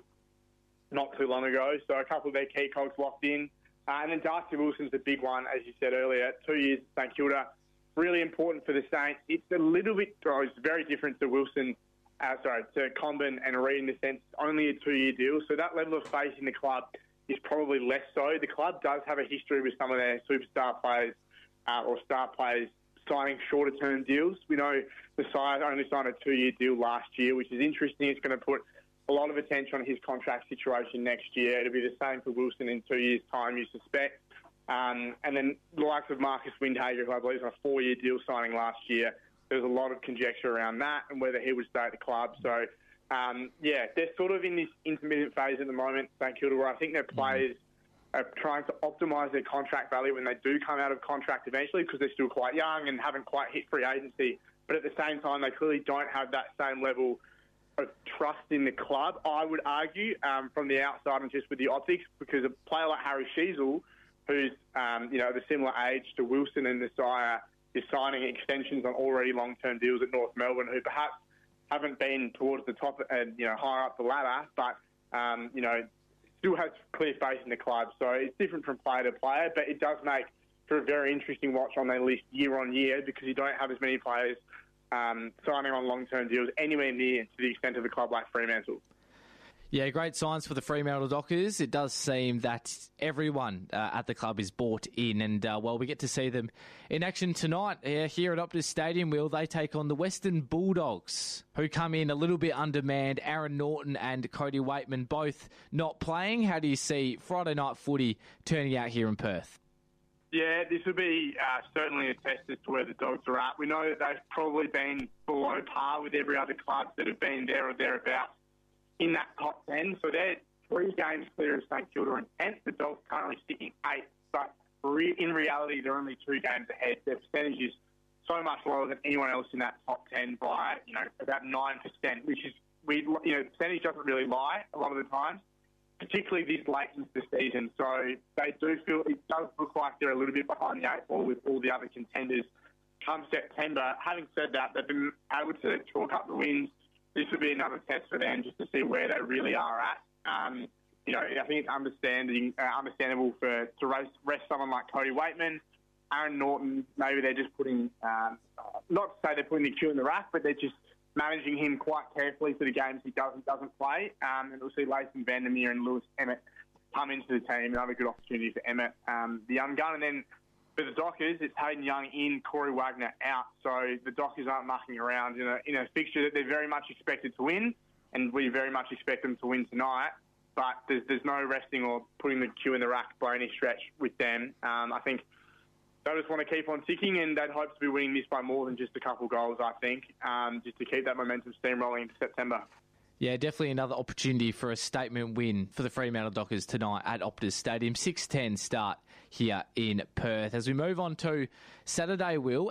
Speaker 15: not too long ago. So a couple of their key cogs locked in. Uh, and then Darcy Wilson's the big one, as you said earlier. Two years at St Kilda. Really important for the Saints. It's a little bit, oh, it's very different to Wilson, uh, sorry, to Comben and Reid in the sense it's only a two-year deal. So that level of faith in the club is probably less so. The club does have a history with some of their superstar players uh, or star players signing shorter-term deals. We know the side only signed a two-year deal last year, which is interesting. It's going to put a lot of attention on his contract situation next year. It'll be the same for Wilson in two years' time, you suspect. Um, and then the likes of Marcus Windhager, who I believe was on a four-year deal signing last year, there's a lot of conjecture around that and whether he would stay at the club. So, um, yeah, they're sort of in this intermittent phase at the moment, St Kilda, where I think their players are trying to optimise their contract value when they do come out of contract eventually because they're still quite young and haven't quite hit free agency. But at the same time, they clearly don't have that same level of trust in the club, I would argue, um, from the outside and just with the optics, because a player like Harry Sheasel, who's, um, you know, of a similar age to Wilson and Nasiah, is signing extensions on already long-term deals at North Melbourne, who perhaps haven't been towards the top and, you know, higher up the ladder, but, um, you know, still has clear faith in the club. So it's different from player to player, but it does make for a very interesting watch on their list year on year because you don't have as many players um, signing on long-term deals anywhere near to the extent of a club like Fremantle.
Speaker 1: Yeah, great signs for the Fremantle Dockers. It does seem that everyone uh, at the club is bought in, and uh, well, we get to see them in action tonight uh, here at Optus Stadium. Will they take on the Western Bulldogs, who come in a little bit undermanned? Aaron Norton and Cody Waitman both not playing. How do you see Friday night footy turning out here in Perth?
Speaker 15: Yeah, this will be uh, certainly a test as to where the Dogs are at. We know that they've probably been below par with every other club that have been there or thereabouts in that top ten. So they're three games clear of St Kilda and tenth. The Dogs currently sitting eighth, but re- in reality, they're only two games ahead. Their percentage is so much lower than anyone else in that top ten by, you know, about nine percent, which is, we, you know, the percentage doesn't really lie a lot of the time, particularly this late into the season. So they do feel, it does look like they're a little bit behind the eight ball with all the other contenders come September. Having said that, they've been able to chalk up the wins. This would be another test for them just to see where they really are at. Um, you know, I think it's understanding, uh, understandable for to rest, rest someone like Cody Waitman, Aaron Norton. Maybe they're just putting, um, not to say they're putting the cue in the rack, but they're just managing him quite carefully for the games he doesn't doesn't play. Um, and we'll see Leighton Vandermeer and Lewis Emmett come into the team. Another good opportunity for Emmett, um, the young gun. And then for the Dockers, it's Hayden Young in, Corey Wagner out. So the Dockers aren't mucking around in a, in a fixture that they're very much expected to win, and we very much expect them to win tonight. But there's, there's no resting or putting the cue in the rack by any stretch with them. Um, I think they just want to keep on ticking, and they'd hope to be winning this by more than just a couple goals, I think, um, just to keep that momentum steamrolling into September.
Speaker 1: Yeah, definitely another opportunity for a statement win for the Fremantle Dockers tonight at Optus Stadium. six ten start here in Perth. As we move on to Saturday, Will, and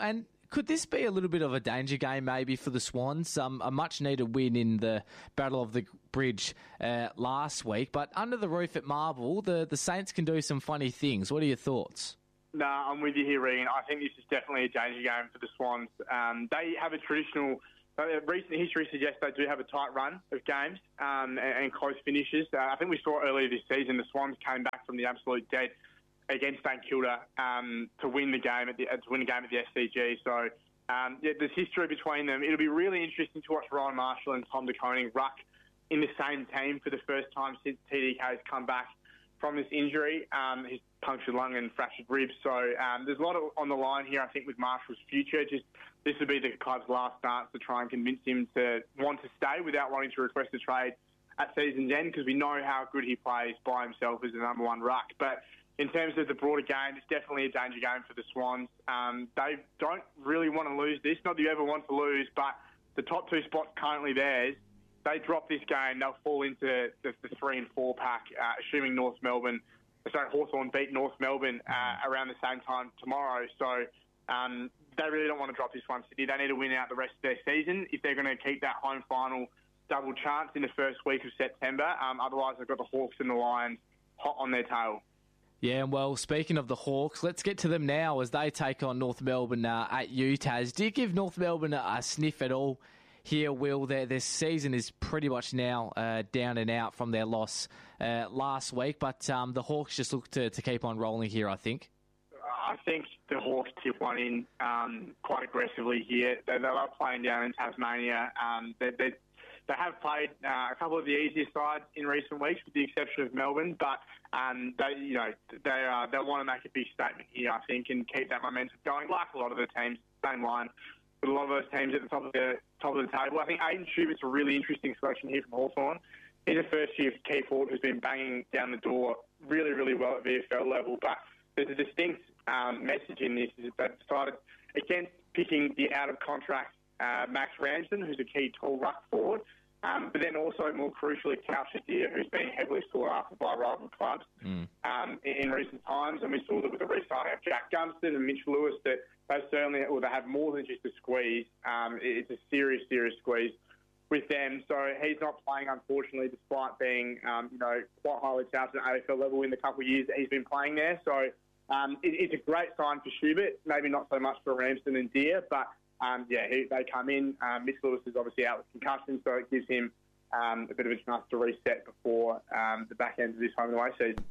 Speaker 1: could this be a little bit of a danger game maybe for the Swans? Um, a much-needed win in the Battle of the Bridge uh, last week, but under the roof at Marvel, the, the Saints can do some funny things. What are your thoughts?
Speaker 15: No, nah, I'm with you here, Regan. I think this is definitely a danger game for the Swans. Um, they have a traditional... Uh, recent history suggests they do have a tight run of games um, and, and close finishes. Uh, I think we saw earlier this season the Swans came back from the absolute dead against St Kilda um, to win the game at the uh, to win the game at the S C G. So um, yeah, there's history between them. It'll be really interesting to watch Ryan Marshall and Tom De Koning ruck in the same team for the first time since T D K has come back from this injury. Um, his punctured lung and fractured ribs. So um, there's a lot of, on the line here, I think, with Marshall's future. Just this would be the club's last dance to try and convince him to want to stay without wanting to request a trade at season's end, because we know how good he plays by himself as the number one ruck. But in terms of the broader game, it's definitely a danger game for the Swans. Um, they don't really want to lose this. Not that you ever want to lose, but the top two spots currently theirs. They drop this game, they'll fall into the, the three and four pack, uh, assuming North Melbourne, sorry, Hawthorn beat North Melbourne uh, around the same time tomorrow. So um, they really don't want to drop this one, Sydney. They need to win out the rest of their season if they're going to keep that home final double chance in the first week of September. Um, otherwise, they've got the Hawks and the Lions hot on their tail.
Speaker 1: Yeah, and well, speaking of the Hawks, let's get to them now as they take on North Melbourne uh, at U T A S. Do you give North Melbourne a, a sniff at all here, Will? Their, their season is pretty much now uh, down and out from their loss uh, last week, but um, the Hawks just look to, to keep on rolling here, I think.
Speaker 15: I think the Hawks tip one in um, quite aggressively here. They, they love playing down in Tasmania. Um, they, they, they have played uh, a couple of the easier sides in recent weeks, with the exception of Melbourne, but um, they, you know, they uh, they want to make a big statement here, I think, and keep that momentum going, like a lot of the teams, same line. With a lot of those teams at the top of the top of the table. I think Aiden Schubert's a really interesting selection here from Hawthorn. He's a first-year key forward who's been banging down the door really, really well at V F L level. But there's a distinct um, message in this, is that they've decided against picking the out-of-contract uh, Max Ramsden, who's a key tall ruck forward, um, but then also, more crucially, Cal Shadir, who's been heavily sought after by rival clubs mm. um, in, in recent times. And we saw that with the re-signing of Jack Gunston and Mitch Lewis, that they certainly, or they have more than just a squeeze. Um, it's a serious, serious squeeze with them. So he's not playing, unfortunately, despite being, um, you know, quite highly touted at A F L level in the couple of years that he's been playing there. So um, it, it's a great sign for Schubert. Maybe not so much for Ramsden and Deer, but um, yeah, he, they come in. Um, Mitch Lewis is obviously out with concussion, so it gives him um, a bit of a chance to reset before um, the back end of this home and away season.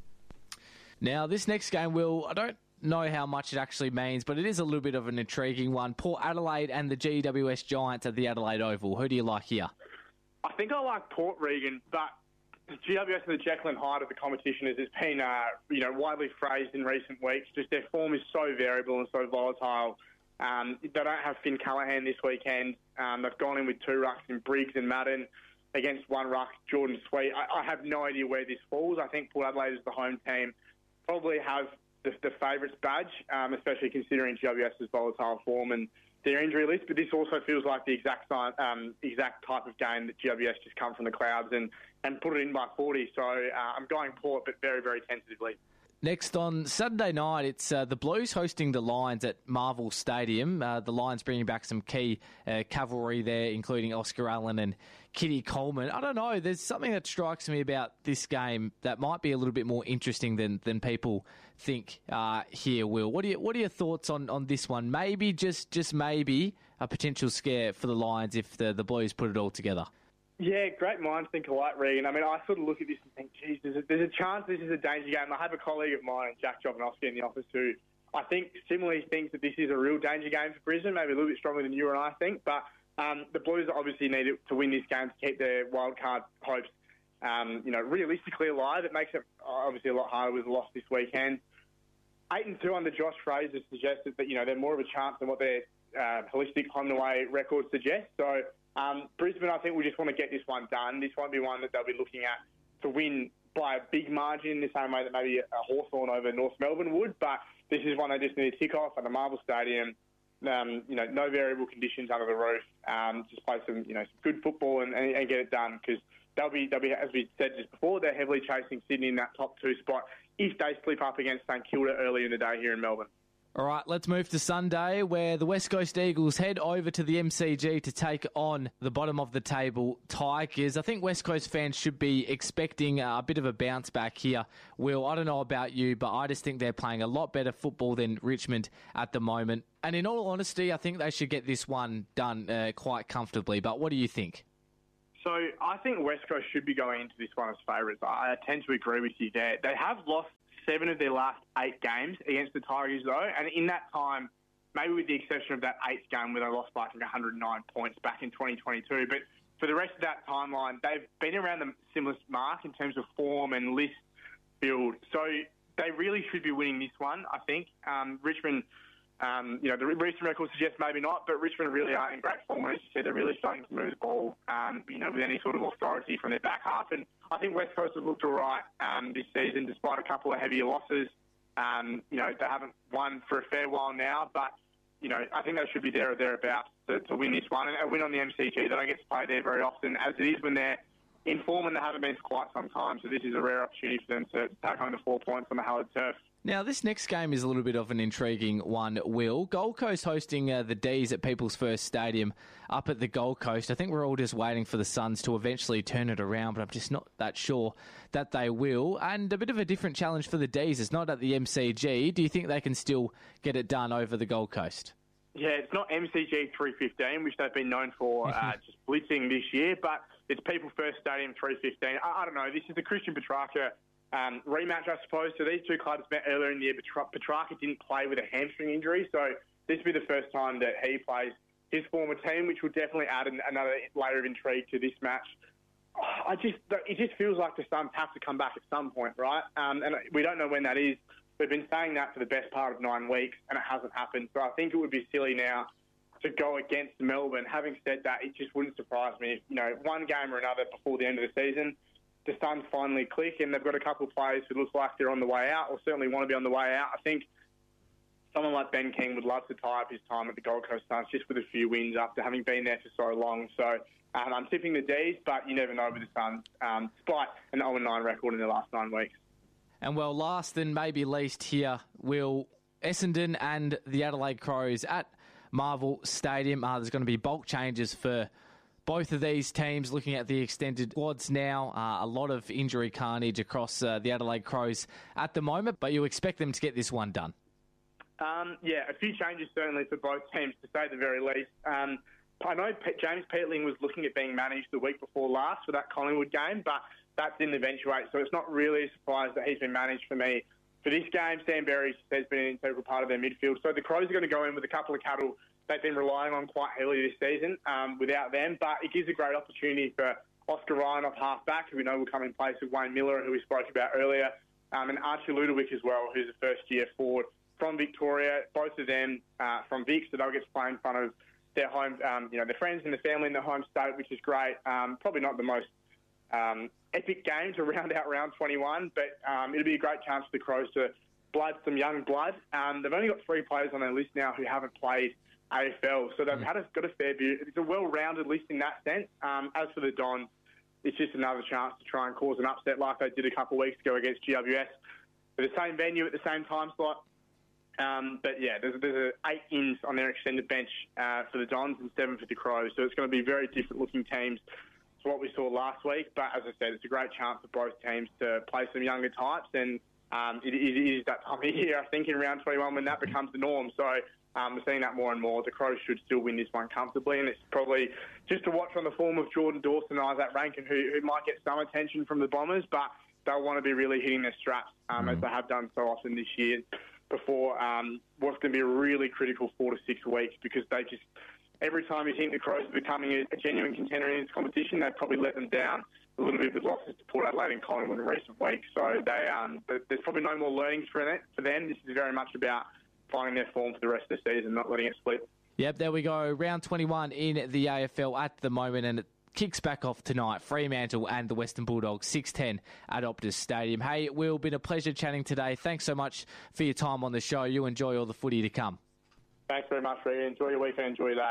Speaker 1: Now, this next game, Will, I don't know how much it actually means, but it is a little bit of an intriguing one. Port Adelaide and the G W S Giants at the Adelaide Oval. Who do you like here?
Speaker 15: I think I like Port, Regan, but the G W S and the Jekyll and Hyde of the competition, as it's been uh, you know, widely phrased in recent weeks. Just their form is so variable and so volatile. Um, they don't have Finn Callaghan this weekend. Um, they've gone in with two rucks in Briggs and Madden against one ruck, Jordan Sweet. I, I have no idea where this falls. I think Port Adelaide is the home team. Probably have the, the favourites badge, um, especially considering GWS's volatile form and their injury list. But this also feels like the exact um, exact type of game that G W S just come from the clouds and, and put it in by forty. So uh, I'm going Port, but very, very tentatively.
Speaker 1: Next on Saturday night, it's uh, the Blues hosting the Lions at Marvel Stadium. Uh, the Lions bringing back some key uh, cavalry there, including Oscar Allen and Kitty Coleman. I don't know, there's something that strikes me about this game that might be a little bit more interesting than than people think uh, here, Will. What are, you, what are your thoughts on, on this one? Maybe, just just maybe, a potential scare for the Lions if the, the Blues put it all together.
Speaker 15: Yeah, great minds think alike, Regan. I mean, I sort of look at this and think, geez, there's a, there's a chance this is a danger game. I have a colleague of mine, Jack Jovanovski, in the office who I think similarly thinks that this is a real danger game for Brisbane, maybe a little bit stronger than you and I think. But um, the Blues obviously need to win this game to keep their wildcard hopes, um, you know, realistically alive. It makes it obviously a lot harder with a loss this weekend. Eight and two under Josh Fraser suggested that, you know, they're more of a chance than what their uh, holistic home-and-away record suggests. So Um, Brisbane, I think, will just want to get this one done. This won't be one that they'll be looking at to win by a big margin in the same way that maybe a Hawthorn over North Melbourne would. But this is one they just need to tick off at the Marvel Stadium. Um, you know, no variable conditions under the roof. Um, just play some, you know, some good football and, and, and get it done, because they'll be, they'll be, as we said just before, they're heavily chasing Sydney in that top two spot if they slip up against St Kilda early in the day here in Melbourne.
Speaker 1: All right, let's move to Sunday, where the West Coast Eagles head over to the M C G to take on the bottom of the table Tigers. I think West Coast fans should be expecting a bit of a bounce back here. Will, I don't know about you, but I just think they're playing a lot better football than Richmond at the moment. And in all honesty, I think they should get this one done uh, quite comfortably. But what do you think?
Speaker 15: So I think West Coast should be going into this one as favourites. I tend to agree with you there. They have lost seven of their last eight games against the Tigers, though, and in that time, maybe with the exception of that eighth game where they lost by I think one hundred nine points back in twenty twenty-two, but for the rest of that timeline, they've been around the similar mark in terms of form and list build. So they really should be winning this one, I think. Um, Richmond, um, you know, the recent record suggests maybe not, but Richmond really are in great form. As you said, they're really starting to move the ball, um, you know, with any sort of authority from their back half. And I think West Coast have looked all right um, this season, despite a couple of heavier losses. Um, you know, they haven't won for a fair while now, but, you know, I think they should be there or thereabouts to, to win this one. And a win on the M C G, they don't get to play there very often, as it is when they're in form, and they haven't been for quite some time. So this is a rare opportunity for them to take home the four points on the hard turf.
Speaker 1: Now, this next game is a little bit of an intriguing one, Will. Gold Coast hosting uh, the D's at People's First Stadium up at the Gold Coast. I think we're all just waiting for the Suns to eventually turn it around, but I'm just not that sure that they will. And a bit of a different challenge for the D's. It's not at the M C G. Do you think they can still get it done over the Gold Coast?
Speaker 15: Yeah, it's not M C G three fifteen, which they've been known for uh, just blitzing this year, but it's People's First Stadium three fifteen. I, I don't know. This is the Christian Petrarca Um, rematch, I suppose. So these two clubs met earlier in the year, but Petrarca didn't play with a hamstring injury, so this will be the first time that he plays his former team, which will definitely add an, another layer of intrigue to this match. I just, it just feels like the Suns have to come back at some point, right? Um, and we don't know when that is. We've been saying that for the best part of nine weeks, and it hasn't happened. So I think it would be silly now to go against Melbourne. Having said that, it just wouldn't surprise me if, you know, one game or another before the end of the season, the Suns finally click, and they've got a couple of players who look like they're on the way out, or certainly want to be on the way out. I think someone like Ben King would love to tie up his time at the Gold Coast Suns just with a few wins after having been there for so long. So um, I'm tipping the D's, but you never know with the Suns, um, despite an oh and nine record in the last nine weeks.
Speaker 1: And, well, last and maybe least here, Will, Essendon and the Adelaide Crows at Marvel Stadium. Uh, there's going to be bulk changes for both of these teams. Looking at the extended squads now, uh, a lot of injury carnage across uh, the Adelaide Crows at the moment, but you expect them to get this one done.
Speaker 15: Um, yeah, a few changes certainly for both teams, to say the very least. Um, I know P- James Peatling was looking at being managed the week before last for that Collingwood game, but that didn't eventuate, so it's not really a surprise that he's been managed for me. For this game, Sam Berry has been an integral part of their midfield, so the Crows are going to go in with a couple of cattle they've been relying on quite heavily this season um, without them, but it gives a great opportunity for Oscar Ryan off half-back, who we know will come in place of Wayne Miller, who we spoke about earlier, um, and Archie Ludovic as well, who's a first-year forward from Victoria, both of them uh, from Vic, so they'll get to play in front of their home, um, you know, their friends and their family in their home state, which is great. Um, probably not the most um, epic game to round out round twenty-one, but um, it'll be a great chance for the Crows to blood some young blood. Um, they've only got three players on their list now who haven't played A F L, so they've mm. had a, got a fair bit. It's a well-rounded list in that sense. Um, as for the Dons, it's just another chance to try and cause an upset like they did a couple of weeks ago against G W S. For the same venue at the same time slot. Um, but yeah, there's, there's a eight ins on their extended bench uh, for the Dons and seven for the Crows. So it's going to be very different looking teams to what we saw last week. But as I said, it's a great chance for both teams to play some younger types. And um, it, it is that time of year, I think, in round twenty-one when that becomes the norm. So um, we're seeing that more and more. The Crows should still win this one comfortably. And it's probably just to watch on the form of Jordan Dawson and Isaac Rankin, who, who might get some attention from the Bombers, but they'll want to be really hitting their straps um, mm. as they have done so often this year, before um, what's going to be a really critical four to six weeks, because they just, every time you think the Crows are becoming a, a genuine contender in this competition, they've probably let them down a little bit with losses to Port Adelaide and Collingwood in recent weeks. So they, um, there's probably no more learnings for them. For them, this is very much about finding their form for the rest of the season, not letting it split.
Speaker 1: Yep, there we go. Round twenty-one in the A F L at the moment, and it kicks back off tonight. Fremantle and the Western Bulldogs, six ten at Optus Stadium. Hey, Will, been a pleasure chatting today. Thanks so much for your time on the show. You enjoy all the footy to come.
Speaker 15: Thanks very much, Regan. Enjoy your weekend. Enjoy your day.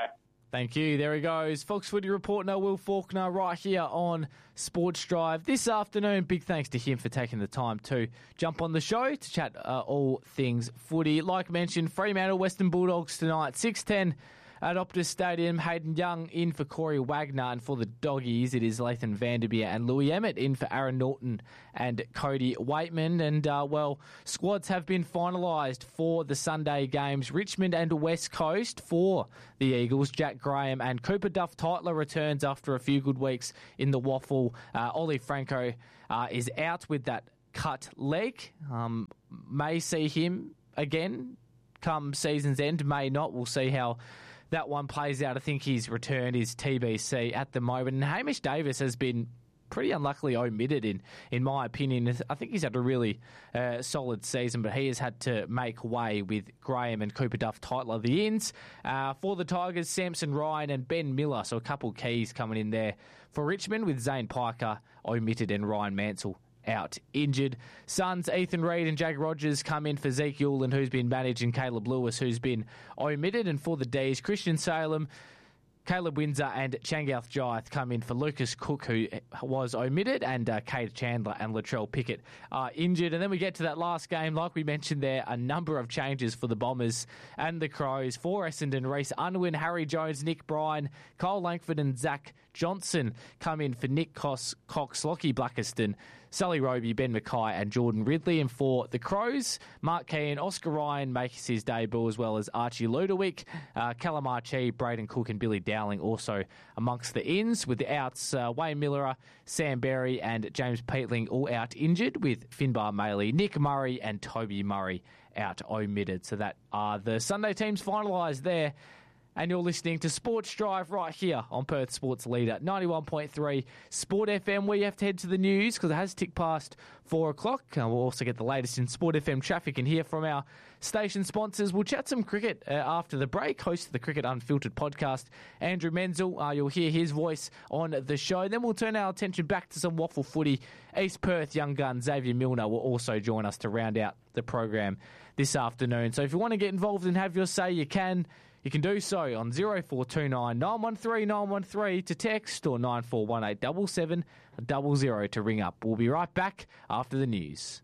Speaker 1: Thank you. There he goes. Fox Footy reporter Will Faulkner right here on Sports Drive this afternoon. Big thanks to him for taking the time to jump on the show to chat uh, all things footy. Like mentioned, Fremantle Western Bulldogs tonight, six ten at Optus Stadium. Hayden Young in for Corey Wagner, and for the Doggies it is Lathan Vanderbeer and Louis Emmett in for Aaron Norton and Cody Waitman. And, uh, well, squads have been finalised for the Sunday games. Richmond and West Coast for the Eagles. Jack Graham and Cooper Duff-Tytler returns after a few good weeks in the waffle. Uh, Ollie Franco uh, is out with that cut leg. Um, may see him again come season's end, may not. We'll see how that one plays out. I think his return is T B C at the moment. And Hamish Davis has been pretty unluckily omitted, in in my opinion. I think he's had a really uh, solid season, but he has had to make way with Graham and Cooper Duff-Tytler, the ins. Uh, for the Tigers, Samson Ryan and Ben Miller, so a couple keys coming in there for Richmond, with Zane Piker omitted and Ryan Mansell out injured. Suns, Ethan Reid and Jake Rogers come in for Zeke Euland, who's been managed, and Caleb Lewis, who's been omitted. And for the D's, Christian Salem, Caleb Windsor and Changalth Jyth come in for Lucas Cook, who was omitted, and uh, Kate Chandler and Latrell Pickett are injured. And then we get to that last game. Like we mentioned there, a number of changes for the Bombers and the Crows. For Essendon, Reece Unwin, Harry Jones, Nick Bryan, Cole Langford and Zach Johnson come in for Nick Cox, Cox Lockie Blackiston, Sully Roby, Ben Mackay and Jordan Ridley. And for the Crows, Mark Keane, Oscar Ryan makes his debut, as well as Archie Ludowick, uh, Callum Archie, Braden Cook and Billy Dowling also amongst the ins. With the outs, uh, Wayne Miller, Sam Berry and James Peatling all out injured, with Finbar Maley, Nick Murray and Toby Murray out omitted. So that are the Sunday teams finalised there. And you're listening to Sports Drive right here on Perth Sports Leader, ninety-one point three Sport F M. We have to head to the news because it has ticked past four o'clock. Uh, we'll also get the latest in Sport F M traffic and hear from our station sponsors. We'll chat some cricket uh, after the break. Host of the Cricket Unfiltered podcast, Andrew Menzel. Uh, you'll hear his voice on the show. Then we'll turn our attention back to some waffle footy. East Perth young gun Xavier Milner will also join us to round out the program this afternoon. So if you want to get involved and have your say, you can. You can do so on zero four two nine, nine one three, nine one three to text, or nine four one eight, seven seven, zero zero to ring up. We'll be right back after the news.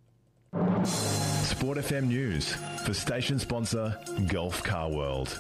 Speaker 16: Sport F M News for station sponsor Gulf Car World.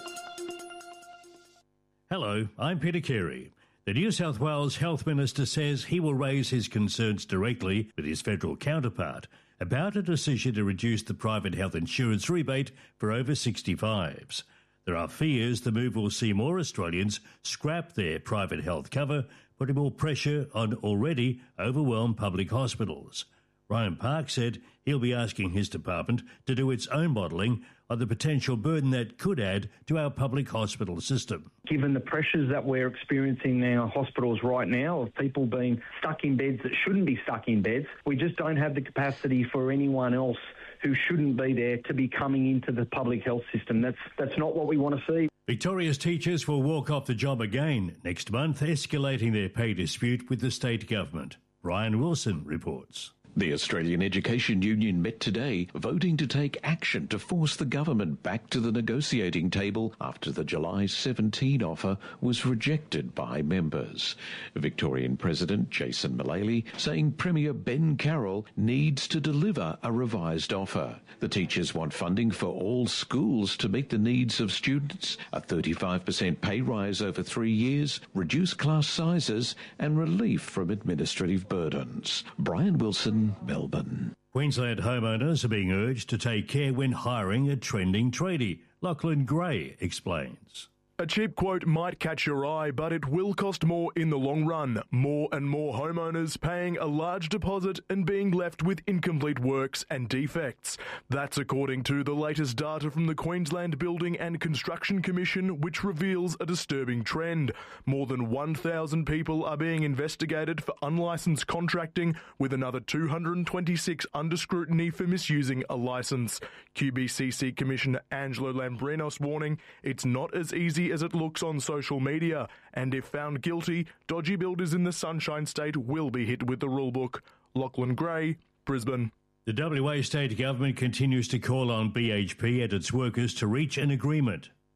Speaker 17: Hello, I'm Peter Carey. The New South Wales Health Minister says he will raise his concerns directly with his federal counterpart about a decision to reduce the private health insurance rebate for over sixty-fives. There are fears the move will see more Australians scrap their private health cover, putting more pressure on already overwhelmed public hospitals. Ryan Park said he'll be asking his department to do its own modelling on the potential burden that could add to our public hospital system.
Speaker 18: Given the pressures that we're experiencing in our hospitals right now of people being stuck in beds that shouldn't be stuck in beds, we just don't have the capacity for anyone else who shouldn't be there to be coming into the public health system. That's that's not what we want to see.
Speaker 17: Victoria's teachers will walk off the job again next month, escalating their pay dispute with the state government. Brian Wilson reports.
Speaker 19: The Australian Education Union met today, voting to take action to force the government back to the negotiating table after the July seventeenth offer was rejected by members. Victorian President Jason Mullally saying Premier Ben Carroll needs to deliver a revised offer. The teachers want funding for all schools to meet the needs of students, a thirty-five percent pay rise over three years, reduced class sizes and relief from administrative burdens. Brian Wilson, Melbourne.
Speaker 17: Queensland homeowners are being urged to take care when hiring a trending tradie. Lachlan Gray explains.
Speaker 20: A cheap quote might catch your eye, but it will cost more in the long run. More and more homeowners paying a large deposit and being left with incomplete works and defects. That's according to the latest data from the Queensland Building and Construction Commission, which reveals a disturbing trend. More than one thousand people are being investigated for unlicensed contracting, with another two hundred twenty-six under scrutiny for misusing a licence. Q B C C Commissioner Angelo Lambrinos warning it's not as easy as it looks on social media, and if found guilty, dodgy builders in the Sunshine State will be hit with the rulebook. Lachlan Gray, Brisbane.
Speaker 17: The W A state government continues to call on B H P and its workers to reach an agreement.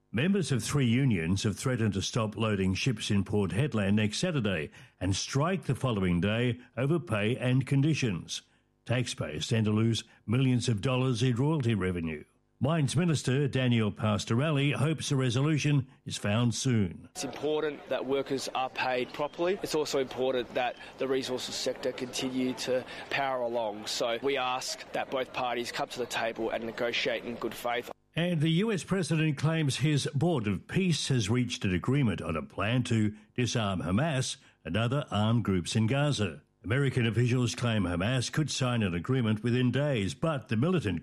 Speaker 17: Members of three unions have threatened to stop loading ships in Port Hedland next Saturday and strike the following day over pay and conditions. Taxpayers stand to lose millions of dollars in royalty revenue. Mines Minister Daniel Pastorelli hopes a resolution is found soon.
Speaker 21: It's important that workers are paid properly. It's also important that the resources sector continue to power along. So we ask that both parties come to the table and negotiate in good faith.
Speaker 17: And the U S president claims his Board of Peace has reached an agreement on a plan to disarm Hamas and other armed groups in Gaza. American officials claim Hamas could sign an agreement within days, but the militant